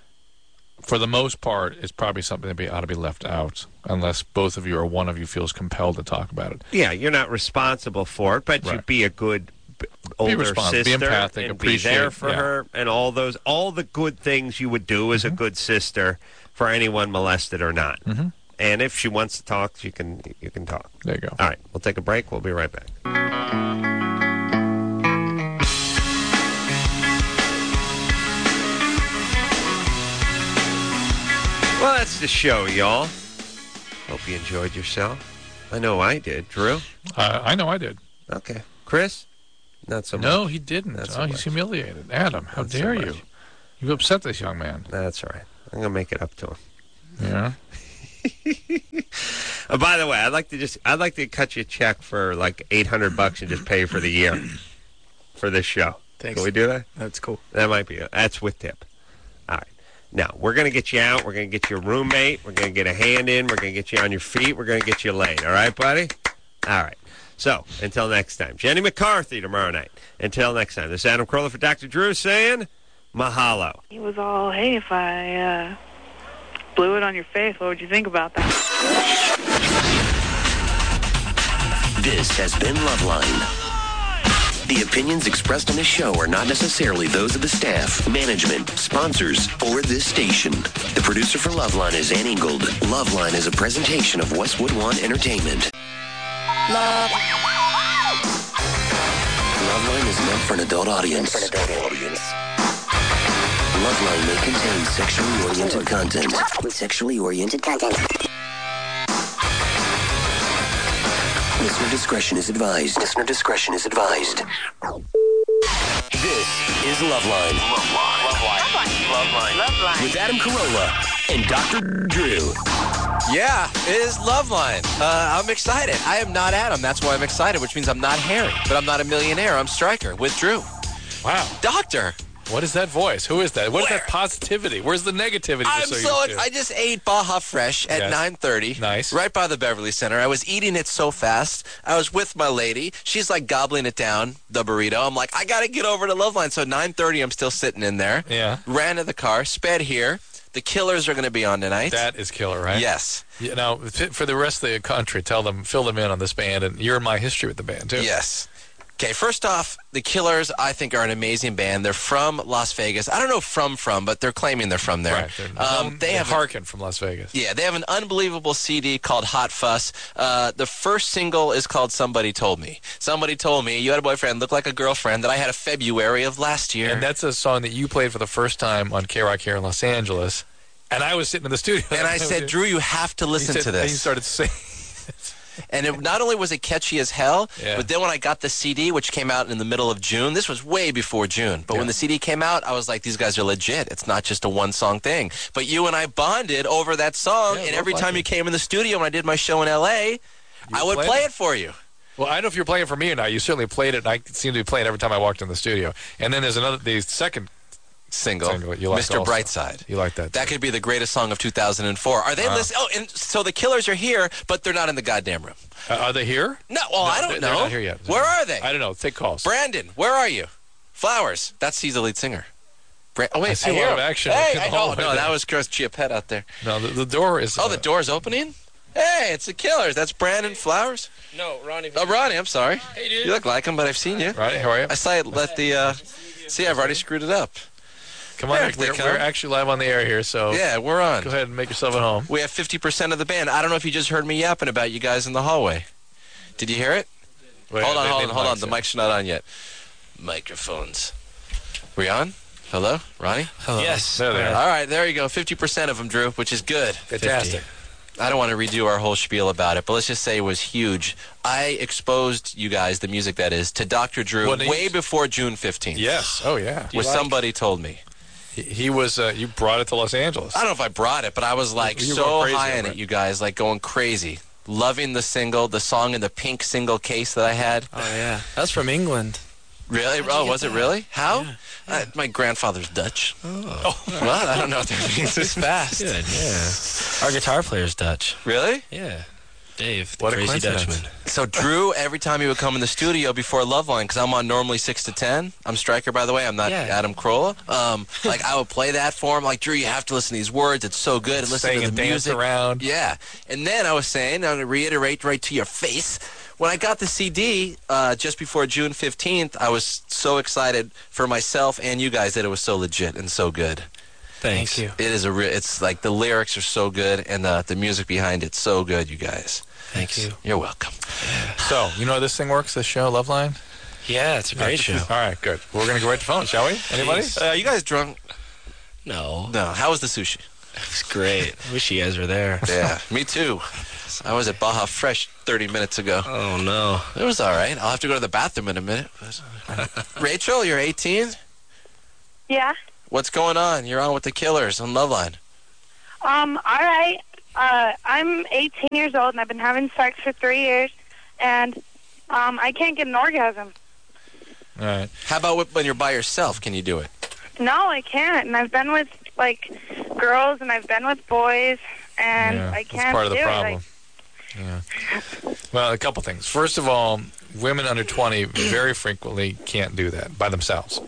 S1: For the most part, it's probably something that ought to be left out, unless both of you or one of you feels compelled to talk about it.
S3: Yeah, you're not responsible for it, but you be a good older sister,
S1: be empathic,
S3: and
S1: appreciate,
S3: be there for her, and all the good things you would do as a good sister for anyone molested or not. And if she wants to talk, you can talk.
S1: There you go.
S3: All right, we'll take a break. We'll be right back. Well, that's the show, y'all. Hope you enjoyed yourself. I know I did. Drew?
S1: I know I did.
S3: Okay. Chris? Not so much.
S1: No, he didn't.
S3: Not so
S1: he's
S3: much.
S1: humiliated. Adam, how
S3: Not so
S1: dare
S3: much.
S1: you? You've upset this young man.
S3: That's all right. I'm going to make it up to him.
S1: Yeah.
S3: By the way, I'd like to cut you a check for like $800 and just pay you for the year for this show.
S5: Thanks.
S3: Can we do that?
S5: That's cool.
S3: That might be. That's with tip. All right. Now, we're going to get you out. We're going to get you a roommate. We're going to get a hand in. We're going to get you on your feet. We're going to get you laid. All right, buddy? All right. So, until next time. Jenny McCarthy tomorrow night. Until next time. This is Adam Carolla for Dr. Drew saying mahalo.
S7: He was all, hey, if I blew it on your face, what would you think about that?
S8: This has been Loveline. The opinions expressed on this show are not necessarily those of the staff, management, sponsors, or this station. The producer for Loveline is Ann Ingold. Loveline is a presentation of Westwood One Entertainment. Loveline is meant for an adult audience. Loveline may contain sexually oriented content. Listener discretion is advised. This is Loveline. Loveline. With Adam Carolla and Dr. Drew.
S9: Yeah, it is Loveline. I'm excited. I am not Adam. That's why I'm excited, which means I'm not Harry. But I'm not a millionaire. I'm Stryker with Drew.
S1: Wow.
S9: Doctor.
S1: What is that voice? Who is that? What is that positivity? Where's the negativity?
S9: I just ate Baja Fresh at 9:30.
S1: Nice.
S9: Right by the Beverly Center. I was eating it so fast. I was with my lady. She's like gobbling it down, the burrito. I'm like, I got to get over to Loveline. So 9:30, I'm still sitting in there.
S1: Yeah.
S9: Ran to the car, sped here. The Killers are going to be on tonight.
S1: That is killer, right?
S9: Yes.
S1: You know, for the rest of the country, fill them in on this band, and you're in my history with the band, too.
S9: Yes. Okay, first off, the Killers, I think, are an amazing band. They're from Las Vegas. I don't know from, but they're claiming they're from there.
S1: Right. They have Harkin from Las Vegas.
S9: Yeah, they have an unbelievable CD called Hot Fuss. The first single is called Somebody Told Me. Somebody told me you had a boyfriend, looked like a girlfriend that I had a February of last year.
S1: And that's a song that you played for the first time on K-Rock here in Los Angeles. And I was sitting in the studio.
S9: And I said, Drew, you have to listen to this.
S1: And you started singing.
S9: And it not only was it catchy as hell, but then when I got the CD, which came out in the middle of June, this was way before June, but when the CD came out, I was like, these guys are legit. It's not just a one-song thing. But you and I bonded over that song, and every time you came in the studio when I did my show in L.A., I would play it for you.
S1: Well, I don't know if you're playing for me or not. You certainly played it, and I seem to be playing every time I walked in the studio. And then there's the second
S9: single
S1: you liked
S9: Mr.
S1: also.
S9: Brightside.
S1: You like that?
S9: That could be the greatest song of 2004. Are they listening? Oh, and so the Killers are here, but they're not in the goddamn room.
S1: Are they here?
S9: No, I don't know.
S1: They're not here yet.
S9: Where are they?
S1: I don't know. Take calls.
S9: Brandon, where are you? Flowers. He's the lead singer. Oh, wait,
S1: I see a lot of action.
S9: Hey, no, that was Chris Chiappette out there.
S1: No, the door is...
S9: the door's opening? Hey, it's the Killers. That's Brandon Flowers?
S10: No, Ronnie.
S9: Oh, Ronnie, I'm sorry.
S10: Hey, dude.
S9: You look like him, but I've seen you.
S1: Ronnie, how are you?
S9: I saw it see, I've already screwed it up.
S1: Come on, we're actually live on the air here, so...
S9: Yeah, we're on.
S1: Go ahead and make yourself at home.
S9: We have 50% of the band. I don't know if you just heard me yapping about you guys in the hallway. Did you hear it?
S1: Wait,
S9: hold on. The mic's not on yet. Microphones. We on? Hello? Ronnie?
S10: Hello. Yes.
S1: There they are.
S9: All right, there you go. 50% of them, Drew, which is good.
S1: Fantastic.
S9: 50. I don't want to redo our whole spiel about it, but let's just say it was huge. I exposed you guys, the music that is, to Dr. Drew way before June 15th.
S1: Yes. Oh, yeah.
S9: Somebody told me.
S1: He was, you brought it to Los Angeles.
S9: I don't know if I brought it, but I was like so high on it, you guys, like going crazy. Loving the single, the song in the pink single case that I had.
S10: Oh, yeah. That's from England.
S9: Really? Oh, was it really? How? Yeah. My grandfather's Dutch.
S10: Oh.
S9: What? I don't know what that means.
S10: It's fast. Good, yeah. Our guitar player's Dutch.
S9: Really?
S10: Yeah. Dave, the
S1: what
S10: crazy Dutchman.
S9: So Drew, every time he would come in the studio before Loveline, because I'm on normally 6 to 10. I'm Stryker, by the way. I'm not Adam Carolla. Like I would play that for him. Like Drew, you have to listen to these words. It's so good. And listen to the music.
S1: Around.
S9: Yeah. And then I was saying, I'm going to reiterate right to your face. When I got the CD just before June 15th, I was so excited for myself and you guys that it was so legit and so good.
S10: Thank you.
S9: It is it's like the lyrics are so good and the music behind it's so good, you guys.
S10: Thank you.
S9: You're welcome.
S1: So, you know how this thing works, this show, Loveline?
S10: Yeah, it's a great show.
S1: All right, good. We're going to go right to phone, shall we? Anybody?
S9: You guys drunk?
S10: No.
S9: No. How was the sushi?
S10: It was great. I wish you guys were there.
S9: Yeah, me too. I was at Baja Fresh 30 minutes ago.
S10: Oh, no.
S9: It was all right. I'll have to go to the bathroom in a minute. Rachel, you're 18?
S6: Yeah.
S9: What's going on? You're on with the Killers on Loveline.
S11: All right. I'm 18 years old, and I've been having sex for 3 years, and I can't get an orgasm.
S9: All right. How about when you're by yourself? Can you do it?
S11: No, I can't. And I've been with, like, girls, and I've been with boys, and I can't
S1: that's part of the
S11: do
S1: problem. Yeah. Well, a couple things. First of all, women under 20 very frequently can't do that by themselves,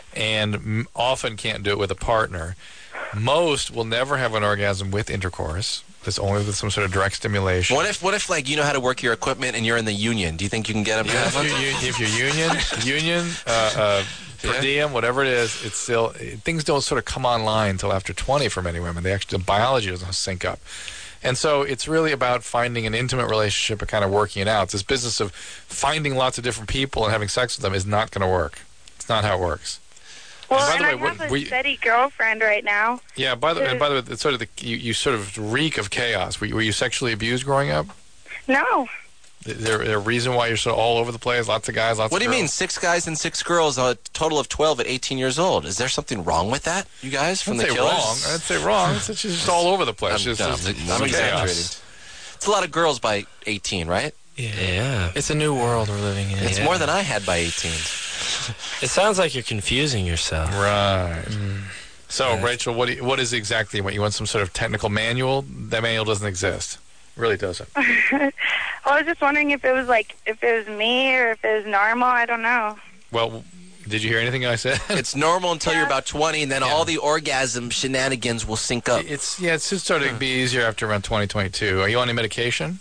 S1: and often can't do it with a partner. Most will never have an orgasm with intercourse. It's only with some sort of direct stimulation.
S9: What if like, you know how to work your equipment and you're in the union? Do you think you can get them to have one?
S1: If you're union, per diem, whatever it is, it's still, things don't sort of come online until after 20 for many women. The biology doesn't sync up. And so it's really about finding an intimate relationship and kind of working it out. This business of finding lots of different people and having sex with them is not going to work. It's not how it works.
S11: Well, and I have a steady girlfriend right now.
S1: Yeah, by the way, it's sort of you sort of reek of chaos. Were you sexually abused growing up?
S11: No.
S1: Is there a reason why you're sort of all over the place? Lots of guys, lots of girls?
S9: What do you mean, 6 guys and 6 girls, a total of 12 at 18 years old? Is there something wrong with that, you guys, from the Killers?
S1: I'd say wrong. It's just all over the place.
S9: I'm exaggerating. It's a lot of girls by 18, right?
S10: Yeah.
S5: It's a new world we're living in.
S9: It's more than I had by 18.
S10: It sounds like you're confusing yourself.
S1: Right. So, Rachel, what is exactly what you want? Some sort of technical manual? That manual doesn't exist. It really doesn't.
S11: I was just wondering if it was me or if it was normal. I don't know.
S1: Well, did you hear anything I said?
S9: It's normal until you're about 20, and then all the orgasm shenanigans will sync up.
S1: It's just sort of be easier after around 2022. Are you on any medication?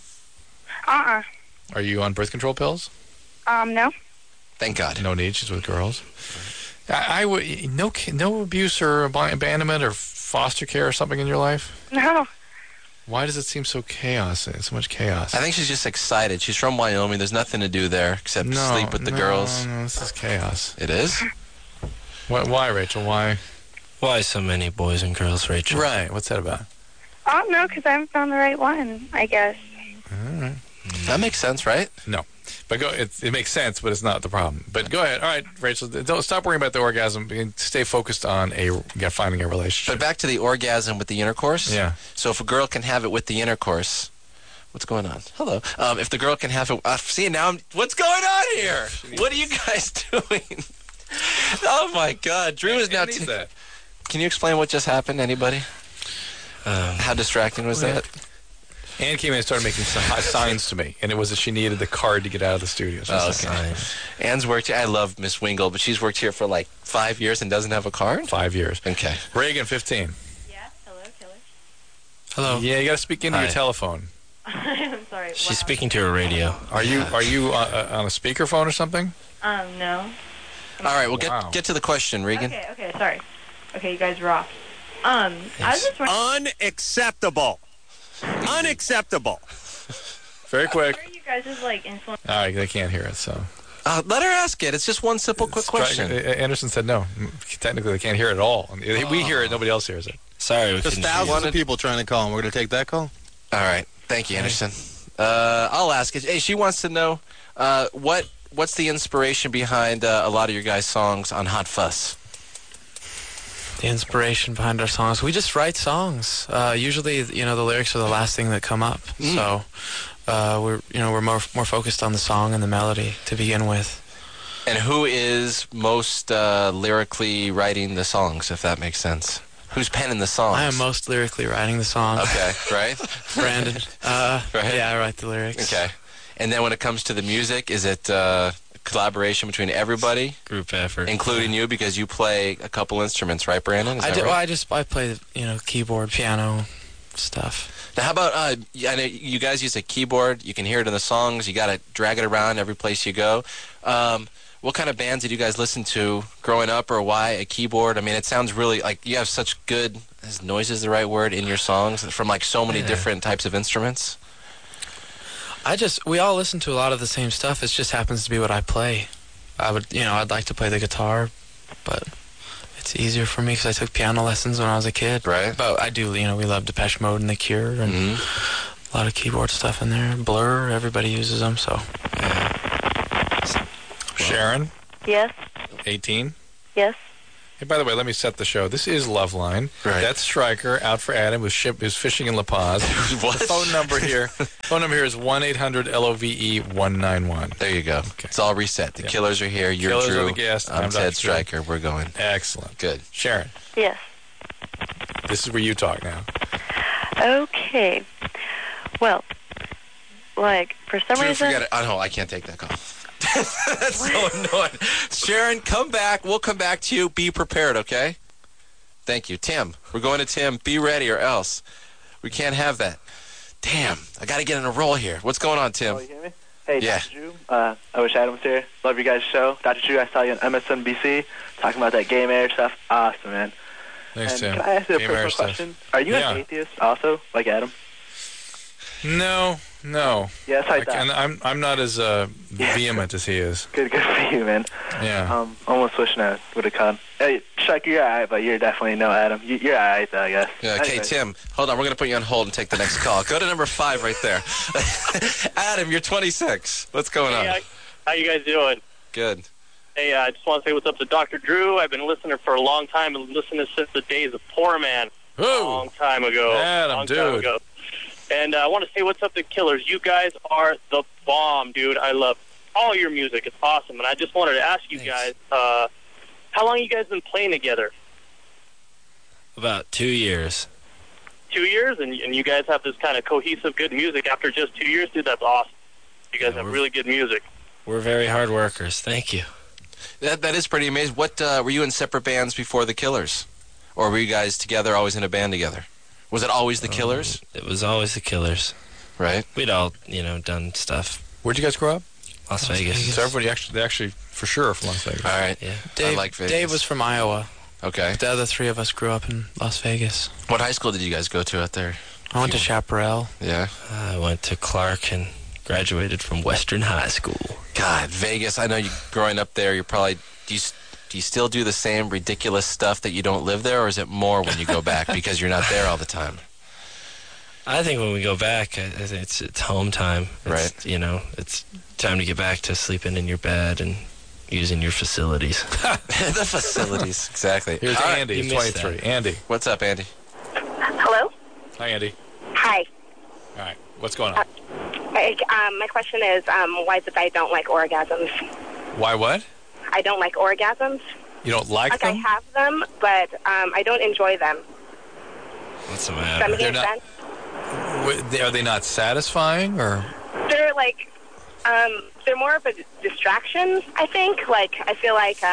S11: Are
S1: you on birth control pills?
S11: No.
S9: Thank God.
S1: No need. She's with girls. I would no abuse or abandonment or foster care or something in your life?
S11: No.
S1: Why does it seem so chaos? So much chaos.
S9: I think she's just excited. She's from Wyoming. There's nothing to do there except sleep with the girls.
S1: No, this is chaos.
S9: It is?
S1: Why, Rachel? Why?
S10: Why so many boys and girls, Rachel?
S1: Right. What's that about?
S11: Oh, no, because I haven't found the right one, I guess.
S1: All right.
S9: That makes sense, right?
S1: No. But it makes sense, but it's not the problem. But go ahead. All right, Rachel, don't stop worrying about the orgasm. Stay focused on finding a relationship.
S9: But back to the orgasm with the intercourse.
S1: Yeah.
S9: So if a girl can have it with the intercourse, what's going on? Hello. If the girl can have it, see now, what's going on here? What are you guys doing? Oh my God, Drew is now. Can you explain what just happened? Anybody? How distracting was that?
S1: Ann came in and started making signs to me, and it was that she needed the card to get out of the studio. So
S9: okay. Ann's worked here. I love Miss Wingle, but she's worked here for like 5 years and doesn't have a card?
S1: 5 years.
S9: Okay.
S1: Reagan, 15.
S12: Yeah, hello, Killer.
S10: Hello.
S1: Yeah, you got to speak into your telephone.
S12: I'm sorry.
S10: She's speaking to her radio.
S1: Are you on a speakerphone or something?
S12: No.
S9: All right, well, get to the question, Regan.
S12: Okay, sorry. Okay, you guys rock. I was just wondering...
S3: Unacceptable. Unacceptable.
S1: Very quick.
S12: What are you guys' influence?
S1: All right, they can't hear it, so.
S9: Let her ask it. It's just one simple, quick question.
S1: Anderson said no. Technically, they can't hear it at all. We hear it. Nobody else hears it.
S10: Sorry.
S13: There's thousands of people trying to call, and we're going to take that call?
S9: All right. Thank you, Anderson. I'll ask it. Hey, she wants to know what's the inspiration behind a lot of your guys' songs on Hot Fuss?
S5: The inspiration behind our songs, we just write songs. Usually, the lyrics are the last thing that come up. So we're more focused on the song and the melody to begin with.
S9: And who is most lyrically writing the songs, if that makes sense? Who's penning the songs?
S5: I am most lyrically writing the songs.
S9: Okay, right?
S5: Brandon.
S9: Right?
S5: Yeah, I write the lyrics.
S9: Okay. And then when it comes to the music, is it collaboration between everybody?
S10: Group effort.
S9: Including you, because you play a couple instruments, right, Brandon? Is that right?
S5: Well, I play, keyboard, piano, stuff.
S9: Now, how about, I know you guys use a keyboard. You can hear it in the songs. You got to drag it around every place you go. What kind of bands did you guys listen to growing up, or why a keyboard? I mean, it sounds really like you have such good, is noise is the right word, in your songs from like so many different types of instruments.
S5: We all listen to a lot of the same stuff. It just happens to be what I play. I'd like to play the guitar, but it's easier for me because I took piano lessons when I was a kid.
S9: Right.
S5: But I do, we love Depeche Mode and The Cure and a lot of keyboard stuff in there. Blur, everybody uses them, so.
S1: Sharon?
S11: Yes.
S1: 18?
S11: Yes.
S1: Hey, by the way, let me set the show. This is Loveline.
S9: Right.
S1: That's Stryker out for Adam, who's fishing in La Paz.
S9: What?
S1: The phone number here is 1-800-LOVE-191.
S9: There you go. Okay. It's all reset. The Killers are here. You're
S1: Killers
S9: Drew.
S1: are the guest.
S9: I'm Ted Stryker. We're going.
S1: Excellent.
S9: Good.
S1: Sharon.
S14: Yes.
S1: This is where you talk now.
S14: Okay. Well, like, for some
S9: Drew,
S14: reason...
S9: forget it. Oh, no, I can't take that call. That's so annoying. Sharon, come back. We'll come back to you. Be prepared, okay? Thank you. Tim, we're going to Tim. Be ready or else. We can't have that. Damn, I got to get in a roll here. What's going on, Tim?
S15: Oh, you hear me? Hey,
S9: Yeah.
S15: Dr. Drew. I wish Adam was here. Love your guys' show. Dr. Drew, I saw you on MSNBC talking about that gay marriage stuff. Awesome, man.
S1: Thanks,
S15: and
S1: Tim.
S15: Can I ask you a
S1: Gay
S15: personal
S1: marriage stuff.
S15: question? Are you an atheist also, like Adam?
S1: No.
S15: Yes, I thought.
S1: And I'm not as vehement as he is.
S15: Good for you, man.
S1: Yeah.
S15: Almost wishing I would have called. Hey, Chuck, you're alright, but you're definitely no Adam. You're alright, though, I guess.
S9: Yeah, okay,
S15: Anyway.
S9: Tim, hold on. We're going to put you on hold and take the next call. Go to number 5 right there. Adam, you're 26. What's going on?
S16: How you guys doing?
S9: Good.
S16: Hey, I just want to say what's up to Dr. Drew. I've been listening for a long time and listening since the days of Poor Man.
S1: Ooh.
S16: A long time ago.
S1: Adam, dude.
S16: And I want to say what's up to Killers. You guys are the bomb, dude. I love all your music. It's awesome. And I just wanted to ask you guys, how long have you guys been playing together?
S10: About 2 years.
S16: 2 years? And you guys have this kind of cohesive, good music after just 2 years? Dude, that's awesome. You guys have really good music.
S10: We're very hard workers. Thank you.
S9: That is pretty amazing. What were you in separate bands before the Killers? Or were you guys together, always in a band together? Was it always the Killers?
S10: It was always the Killers.
S9: Right.
S10: We'd all, done stuff.
S1: Where'd you guys grow up?
S10: Las Vegas.
S1: So everybody actually for sure are from Las Vegas.
S9: All right.
S10: Yeah.
S5: Dave,
S9: I like Vegas.
S5: Dave was from Iowa.
S9: Okay.
S5: The other three of us grew up in Las Vegas.
S9: What high school did you guys go to out there?
S5: I went to Chaparral.
S9: Yeah.
S10: I went to Clark and graduated from Western High School.
S9: God, Vegas. I know you growing up there, you're probably... Do you still do the same ridiculous stuff that you don't live there, or is it more when you go back because you're not there all the time?
S10: I think when we go back, I think it's home time.
S9: Right.
S10: It's time to get back to sleeping in your bed and using your facilities.
S9: The facilities, exactly.
S1: Here's
S9: All right,
S1: Andy,
S10: you
S1: he's
S10: missed
S1: 23.
S10: that.
S1: Andy.
S9: What's up, Andy?
S17: Hello?
S1: Hi, Andy.
S17: Hi.
S1: All right. What's going on?
S17: My question is, why is it that I don't like orgasms?
S1: Why what?
S17: I don't like orgasms.
S1: You don't like
S17: I
S1: them?
S17: have them, but I don't enjoy them.
S10: What's the
S17: Does
S10: matter?
S17: that make sense?
S1: Are they not satisfying, or?
S17: They're like, they're more of a distraction, I think. Like, I feel like,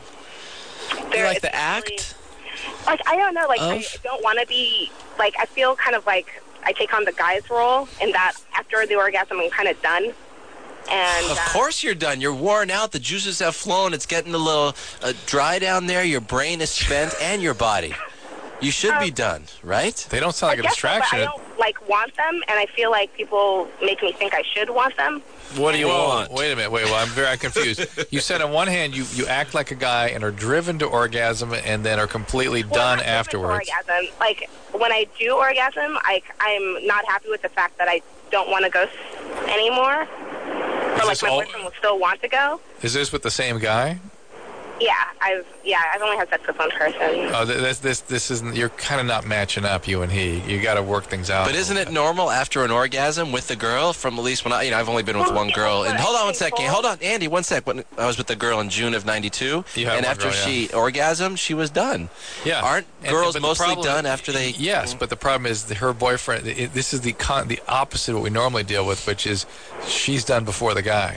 S5: You like the act?
S17: Like, I don't know, like, I don't want to be, like, I feel kind of like I take on the guy's role in that after the orgasm I'm kind of done. And
S9: Of course you're done. You're worn out. The juices have flown. It's getting a little dry down there. Your brain is spent and your body. You should be done, right?
S1: They don't sound like a distraction.
S17: So, but I don't, like, want them, and I feel like people make me think I should want them.
S10: What do you want?
S1: Wait a minute. Well, I'm very confused. You said on one hand you act like a guy and are driven to orgasm and then are completely done
S17: not
S1: afterwards.
S17: Orgasm. Like, when I do orgasm, I'm not happy with the fact that I don't want to go anymore. But, like, my boyfriend will still want to go.
S1: Is this with the same guy?
S17: Yeah, I've only had sex with one person.
S1: Oh, this isn't. You're kind of not matching up, you and he. You got to work things out.
S9: But isn't it normal after an orgasm with the girl? From at least when I've only been with one girl. And hold on one second. Hold on, Andy, one sec. When I was with the girl in June of '92, and after she orgasmed, she was done.
S1: Yeah,
S9: aren't girls
S1: but
S9: mostly done after they?
S1: Yes, but the problem is her boyfriend. This is the opposite of what we normally deal with, which is she's done before the guy.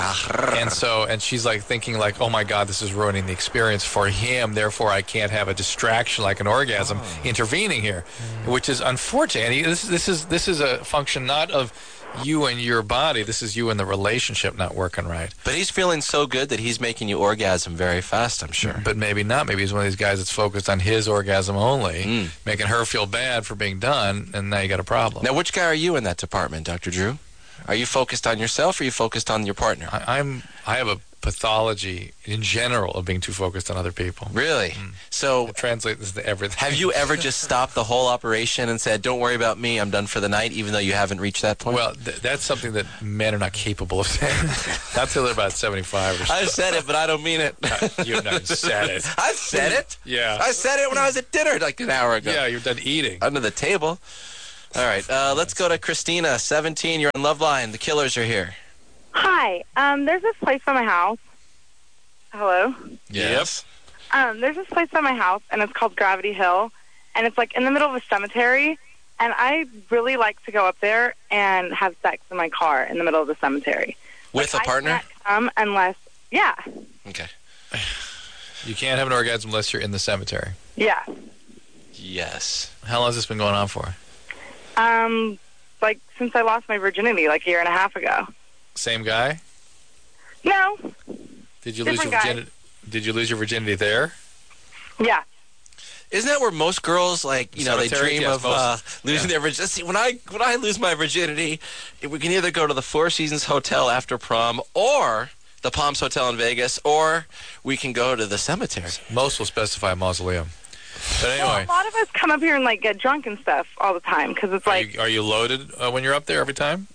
S1: And she's like thinking like, oh my God, this is ruining the experience for him. Therefore, I can't have a distraction like an orgasm intervening here, which is unfortunate. And this is a function not of you and your body. This is you and the relationship not working right.
S9: But he's feeling so good that he's making you orgasm very fast, I'm sure.
S1: But maybe not. Maybe he's one of these guys that's focused on his orgasm only, making her feel bad for being done, and now you got a problem.
S9: Now, which guy are you in that department, Dr. Drew? Are you focused on yourself, or are you focused on your partner?
S1: I have a pathology in general of being too focused on other people.
S9: Really? So
S1: translate this to everything.
S9: Have you ever just stopped the whole operation and said, "Don't worry about me, I'm done for the night," even though you haven't reached that point?
S1: Well, that's something that men are not capable of saying. Not till they're about 75 or so.
S9: I said it, but I don't mean it.
S1: You've not said it.
S9: I said it.
S1: Yeah.
S9: I said it when I was at dinner like an hour ago.
S1: Yeah, you're done eating.
S9: Under the table. All right, let's go to Christina, 17. You're on Loveline. The Killers are here.
S11: Hi. There's this place by my house. Hello?
S9: Yes.
S11: There's this place by my house, and it's called Gravity Hill, and it's like in the middle of a cemetery, and I really like to go up there and have sex in my car in the middle of the cemetery.
S9: With a partner?
S11: I can't unless, yeah.
S9: Okay.
S1: You can't have an orgasm unless you're in the cemetery.
S11: Yeah.
S9: Yes.
S1: How long has this been going on for?
S11: Like since I lost my virginity, like a year and a half ago.
S1: Same guy?
S11: No.
S1: Did you lose your
S11: Different guy.
S1: virginity? Did you lose your virginity there?
S11: Yeah.
S9: Isn't that where most girls, like, they
S1: Cemetery?
S9: dream
S1: Yes,
S9: of losing their virginity? See, when I lose my virginity, we can either go to the Four Seasons Hotel after prom, or the Palms Hotel in Vegas, or we can go to the cemetery.
S1: Most will specify a mausoleum. But anyway.
S11: Well, a lot of us come up here and like get drunk and stuff all the time because it's like.
S1: Are you loaded when you're up there every time?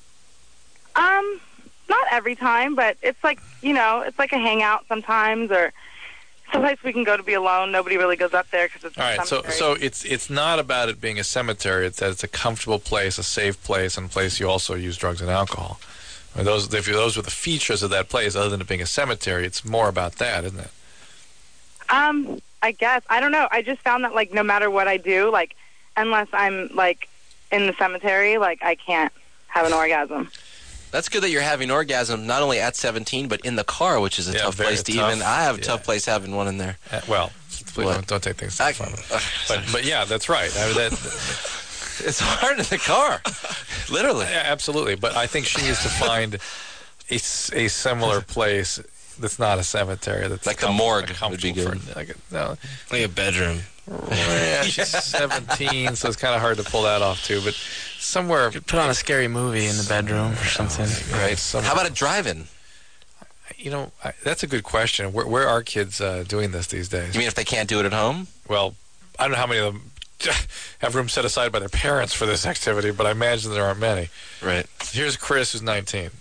S11: Not every time, but it's like it's like a hangout sometimes, or someplace we can go to be alone. Nobody really goes up there because it's
S1: all right. So it's not about it being a cemetery. It's that it's a comfortable place, a safe place, and a place you also use drugs and alcohol. I mean, those were the features of that place. Other than it being a cemetery, it's more about that, isn't it?
S11: I guess. I don't know. I just found that, like, no matter what I do, like, unless I'm, like, in the cemetery, like, I can't have an orgasm.
S9: That's good that you're having orgasm not only at 17, but in the car, which is a tough place to even. I have a tough place having one in there.
S1: Well, please don't take things too far. But yeah, that's right. I mean,
S9: it's hard in the car, literally.
S1: Yeah, absolutely. But I think she needs to find a similar place. That's not a cemetery. That's
S9: like a morgue would be good.
S10: Like a bedroom.
S1: Yeah, she's 17, so it's kind of hard to pull that off too. But somewhere,
S5: you could put on a scary movie in the bedroom or something.
S1: Right.
S9: How about a drive-in?
S1: That's a good question. Where are kids doing this these days?
S9: You mean if they can't do it at home?
S1: Well, I don't know how many of them have room set aside by their parents for this activity, but I imagine there aren't many.
S9: Right.
S1: Here's Chris, who's 19.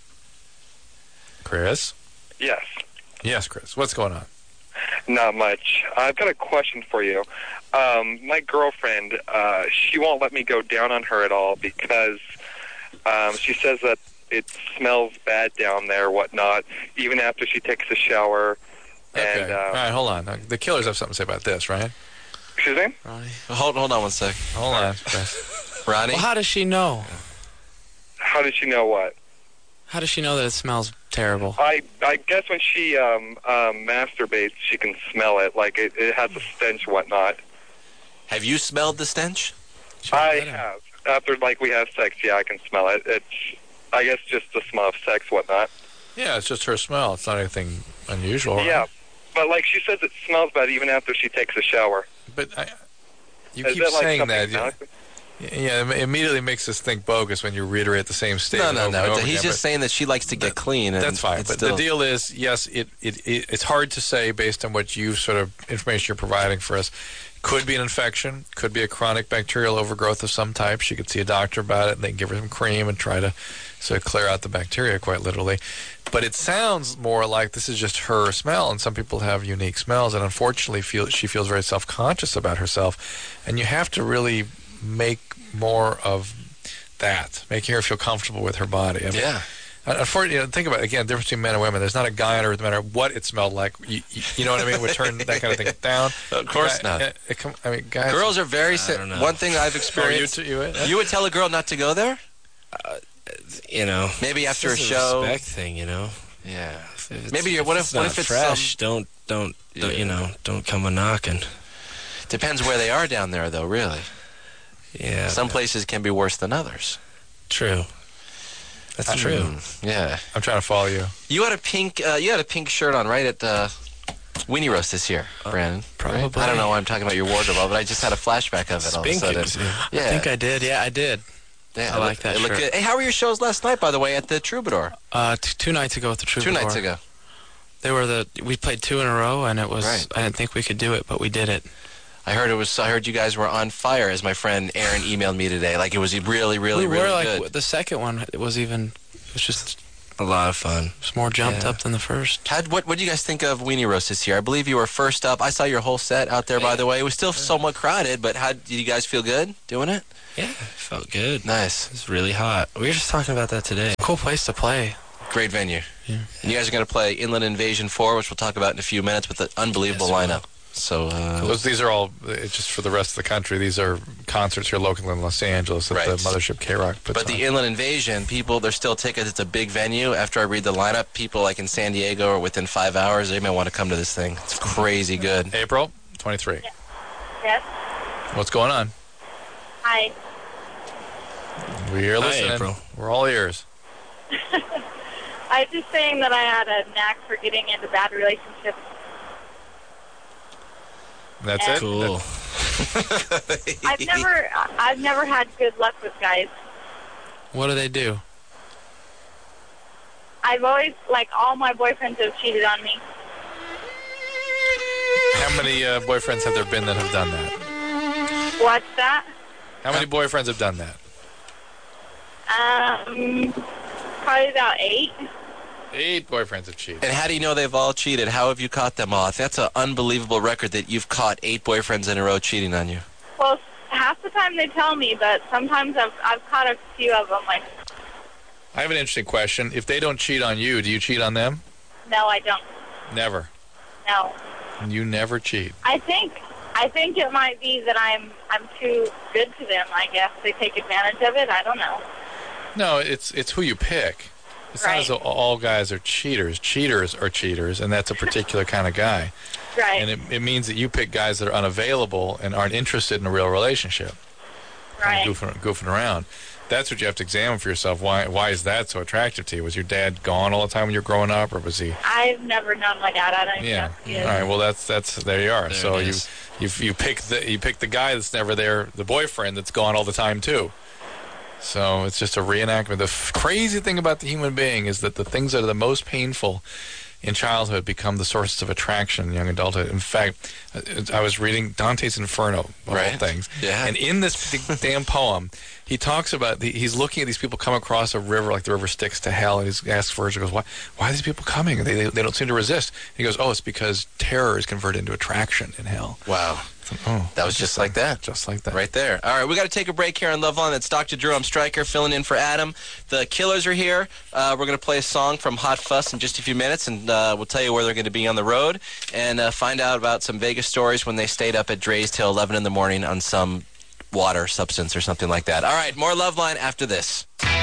S1: Chris?
S18: Yes.
S1: Yes, Chris. What's going on?
S18: Not much. I've got a question for you. My girlfriend, she won't let me go down on her at all because she says that it smells bad down there, whatnot, even after she takes a shower.
S1: Okay.
S18: And,
S1: all right, hold on. The Killers have something to say about this, right?
S18: Excuse me?
S9: Hold on one sec.
S1: Hold on, Chris.
S9: Ronnie?
S5: Well, how does she know?
S18: How does she know what?
S5: How does she know that it smells terrible?
S18: I guess when she masturbates, she can smell it. Like, it has a stench, whatnot.
S9: Have you smelled the stench?
S18: I have. After, like, we have sex, yeah, I can smell it. It's, I guess, just the smell of sex, whatnot.
S1: Yeah, it's just her smell. It's not anything unusual. Right?
S18: Yeah, but, like, she says it smells bad even after she takes a shower.
S1: But you keep saying that. Yeah, it immediately makes us think bogus when you reiterate the same statement.
S9: No. He's just saying that she likes to get clean. And
S1: that's fine. But the deal is, yes, it's hard to say based on what you sort of information you're providing for us. Could be an infection. Could be a chronic bacterial overgrowth of some type. She could see a doctor about it, and they can give her some cream and try to sort of clear out the bacteria, quite literally. But it sounds more like this is just her smell, and some people have unique smells, and unfortunately she feels very self-conscious about herself. And you have to really make more of that, making her feel comfortable with her body. I mean,
S9: yeah.
S1: Unfortunately, think about it, again, the difference between men and women. There's not a guy on earth, no matter what it smelled like. You know what I mean? Would turn that kind of thing down.
S9: Of course not.
S1: I mean, guys.
S9: Girls are very. One thing I've experienced. You would tell a girl not to go there. Maybe after a show.
S10: Respect thing,
S9: Yeah.
S10: Maybe
S9: what if it's
S10: fresh? Don't come a knocking.
S9: Depends where they are down there, though. Really.
S10: Yeah.
S9: Some places can be worse than others.
S10: True. That's true.
S9: Yeah.
S1: I'm trying to follow you.
S9: You had a pink shirt on right at Weenie Roast this year, Brandon.
S5: Probably.
S9: Right? I don't know why I'm talking about your wardrobe, but I just had a flashback of it all of a sudden.
S5: Yeah. I think I did. Yeah, I did.
S9: Yeah,
S5: I like that
S9: shirt. Good. Hey, how were your shows last night, by the way, at the Troubadour?
S5: 2 nights ago at the Troubadour.
S9: 2 nights ago.
S5: We played 2 in a row, and it was.
S9: Right.
S5: I didn't think we could do it, but we did it.
S9: I heard you guys were on fire, as my friend Aaron emailed me today. Like, it was really, really,
S5: we were
S9: really
S5: like,
S9: good.
S5: The second one, it was just
S10: a lot of fun.
S5: It was more jumped up than the first.
S9: What do you guys think of Weenie Roast this year? I believe you were first up. I saw your whole set out there, by the way. It was still somewhat crowded, but did you guys feel good doing it?
S10: Yeah, it felt good.
S9: Nice.
S10: It's really hot. We were just talking about that today.
S5: Cool place to play.
S9: Great venue.
S5: Yeah.
S9: And you guys are going to play Inland Invasion 4, which we'll talk about in a few minutes, with an unbelievable lineup. So
S1: these are all just for the rest of the country. These are concerts here locally in Los Angeles at the Mothership K-Rock.
S9: But the Inland Invasion, there's still tickets. It's a big venue. After I read the lineup, people like in San Diego or within 5 hours, they may want to come to this thing. It's crazy good.
S1: April 23.
S17: Yes.
S1: What's going on?
S17: Hi.
S1: We're listening.
S10: April.
S1: We're all ears.
S17: I was just saying that I had a knack for getting into bad relationships.
S1: That's it?
S10: Cool.
S17: I've never had good luck with guys.
S5: What do they do?
S17: I've always, all my boyfriends have cheated on me.
S1: How many boyfriends have there been that have done that?
S17: What's that?
S1: How many boyfriends have done that?
S17: Probably about 8.
S1: 8 boyfriends have cheated.
S9: And how do you know they've all cheated? How have you caught them all? That's an unbelievable record that you've caught 8 boyfriends in a row cheating on you.
S17: Well, half the time they tell me, but sometimes I've caught a few of them.
S1: I have an interesting question. If they don't cheat on you, do you cheat on them?
S17: No, I don't.
S1: Never.
S17: No.
S1: You never cheat.
S17: I think it might be that I'm too good to them. I guess they take advantage of it. I don't know.
S1: No, it's who you pick. It's not as though all guys are cheaters. Cheaters are cheaters, and that's a particular kind of guy.
S17: Right.
S1: And it means that you pick guys that are unavailable and aren't interested in a real relationship.
S17: Right.
S1: Goofing around. That's what you have to examine for yourself. Why is that so attractive to you? Was your dad gone all the time when you were growing up, or was he?
S17: I've never known my dad. I don't
S1: Yeah.
S17: know.
S1: All right. Well, that's there you are.
S10: There
S1: so
S10: it is.
S1: you pick the guy that's never there, the boyfriend that's gone all the time too. So it's just a reenactment. The crazy thing about the human being is that the things that are the most painful in childhood become the sources of attraction in young adulthood. In fact, I was reading Dante's Inferno, of all things.
S9: Yeah.
S1: And in this damn poem, he talks about, he's looking at these people come across a river like the river Styx to hell, and he asks Virgil, goes, why are these people coming? They don't seem to resist. And he goes, it's because terror is converted into attraction in hell.
S9: Wow. That was just like that.
S1: Just like that.
S9: Right there. All right, we got to take a break here on Loveline. That's Dr. Jerome Stryker filling in for Adam. The Killers are here. We're going to play a song from Hot Fuss in just a few minutes, and we'll tell you where they're going to be on the road and find out about some Vegas stories when they stayed up at Dre's till 11 in the morning on some water substance or something like that. All right, more Loveline after this.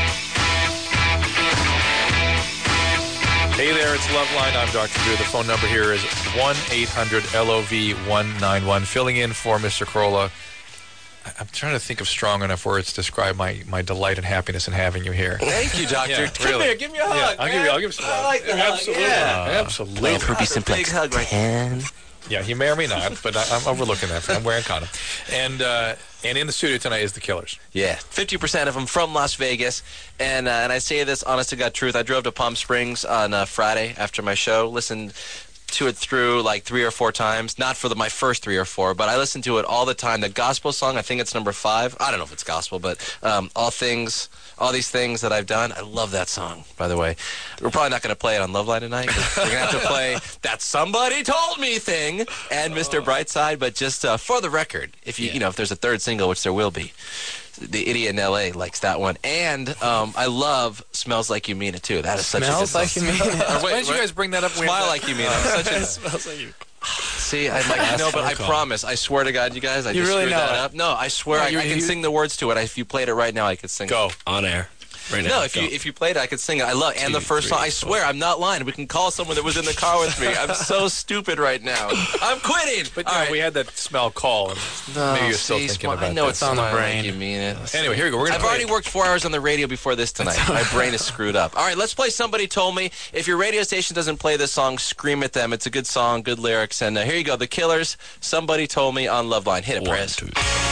S1: Hey there, it's Loveline. I'm Dr. Drew. The phone number here is 1-800-LOV-191. Filling in for Mr. Carolla. I'm trying to think of strong enough words to describe my delight and happiness in having you here.
S9: Thank you, Doctor.
S1: Yeah,
S9: Come here, give me a hug.
S1: I'll give you some hug.
S9: I like the
S1: Absolutely.
S9: hug. Yeah.
S1: Absolutely.
S9: With Ruby Simplex. Big hug right there.
S1: Yeah, he may or may not, but I'm overlooking that. I'm wearing condom. And in the studio tonight is the Killers.
S9: Yeah, 50% of them from Las Vegas. And I say this honest to God truth. I drove to Palm Springs on Friday after my show, listened to it through like 3 or 4 times. Not for my first 3 or 4, but I listened to it all the time. The gospel song, I think it's number 5. I don't know if it's gospel, but all these things that I've done. I love that song, by the way. We're probably not going to play it on Loveline tonight. We're going to have to play That Somebody Told Me thing and Mr. Brightside, but just for the record, if if there's a third single, which there will be, the idiot in L.A. likes that one. And I love Smells Like You Mean It, too. That is such a good song.
S5: Smells Like You Mean It.
S1: Why did you guys bring that up?
S9: Smile Like You Mean It.
S10: Smells like you.
S9: See, I'd like to know, but I promise. I swear to God, you guys, I just
S5: really
S9: screwed
S5: know
S9: that
S5: it.
S9: up. No, I swear I can sing the words to it. If you played it right now, I could sing
S1: Go.
S9: it.
S10: On air. Right now.
S9: No, if you played it, I could sing it. I love and the first song. I swear, I'm not lying. We can call someone that was in the car with me. I'm so stupid right now. I'm quitting.
S1: But we had that smell call. And maybe you're still thinking about that.
S9: I know it's
S5: on the
S9: brain.
S5: brain.
S9: You mean it.
S1: Anyway, here we go.
S9: I've already worked 4 hours on the radio before this tonight. My brain is screwed up. All right, let's play Somebody Told Me. If your radio station doesn't play this song, scream at them. It's a good song, good lyrics. And here you go. The Killers, Somebody Told Me on Loveline. Hit it, Perez.
S10: 1, 2, 3.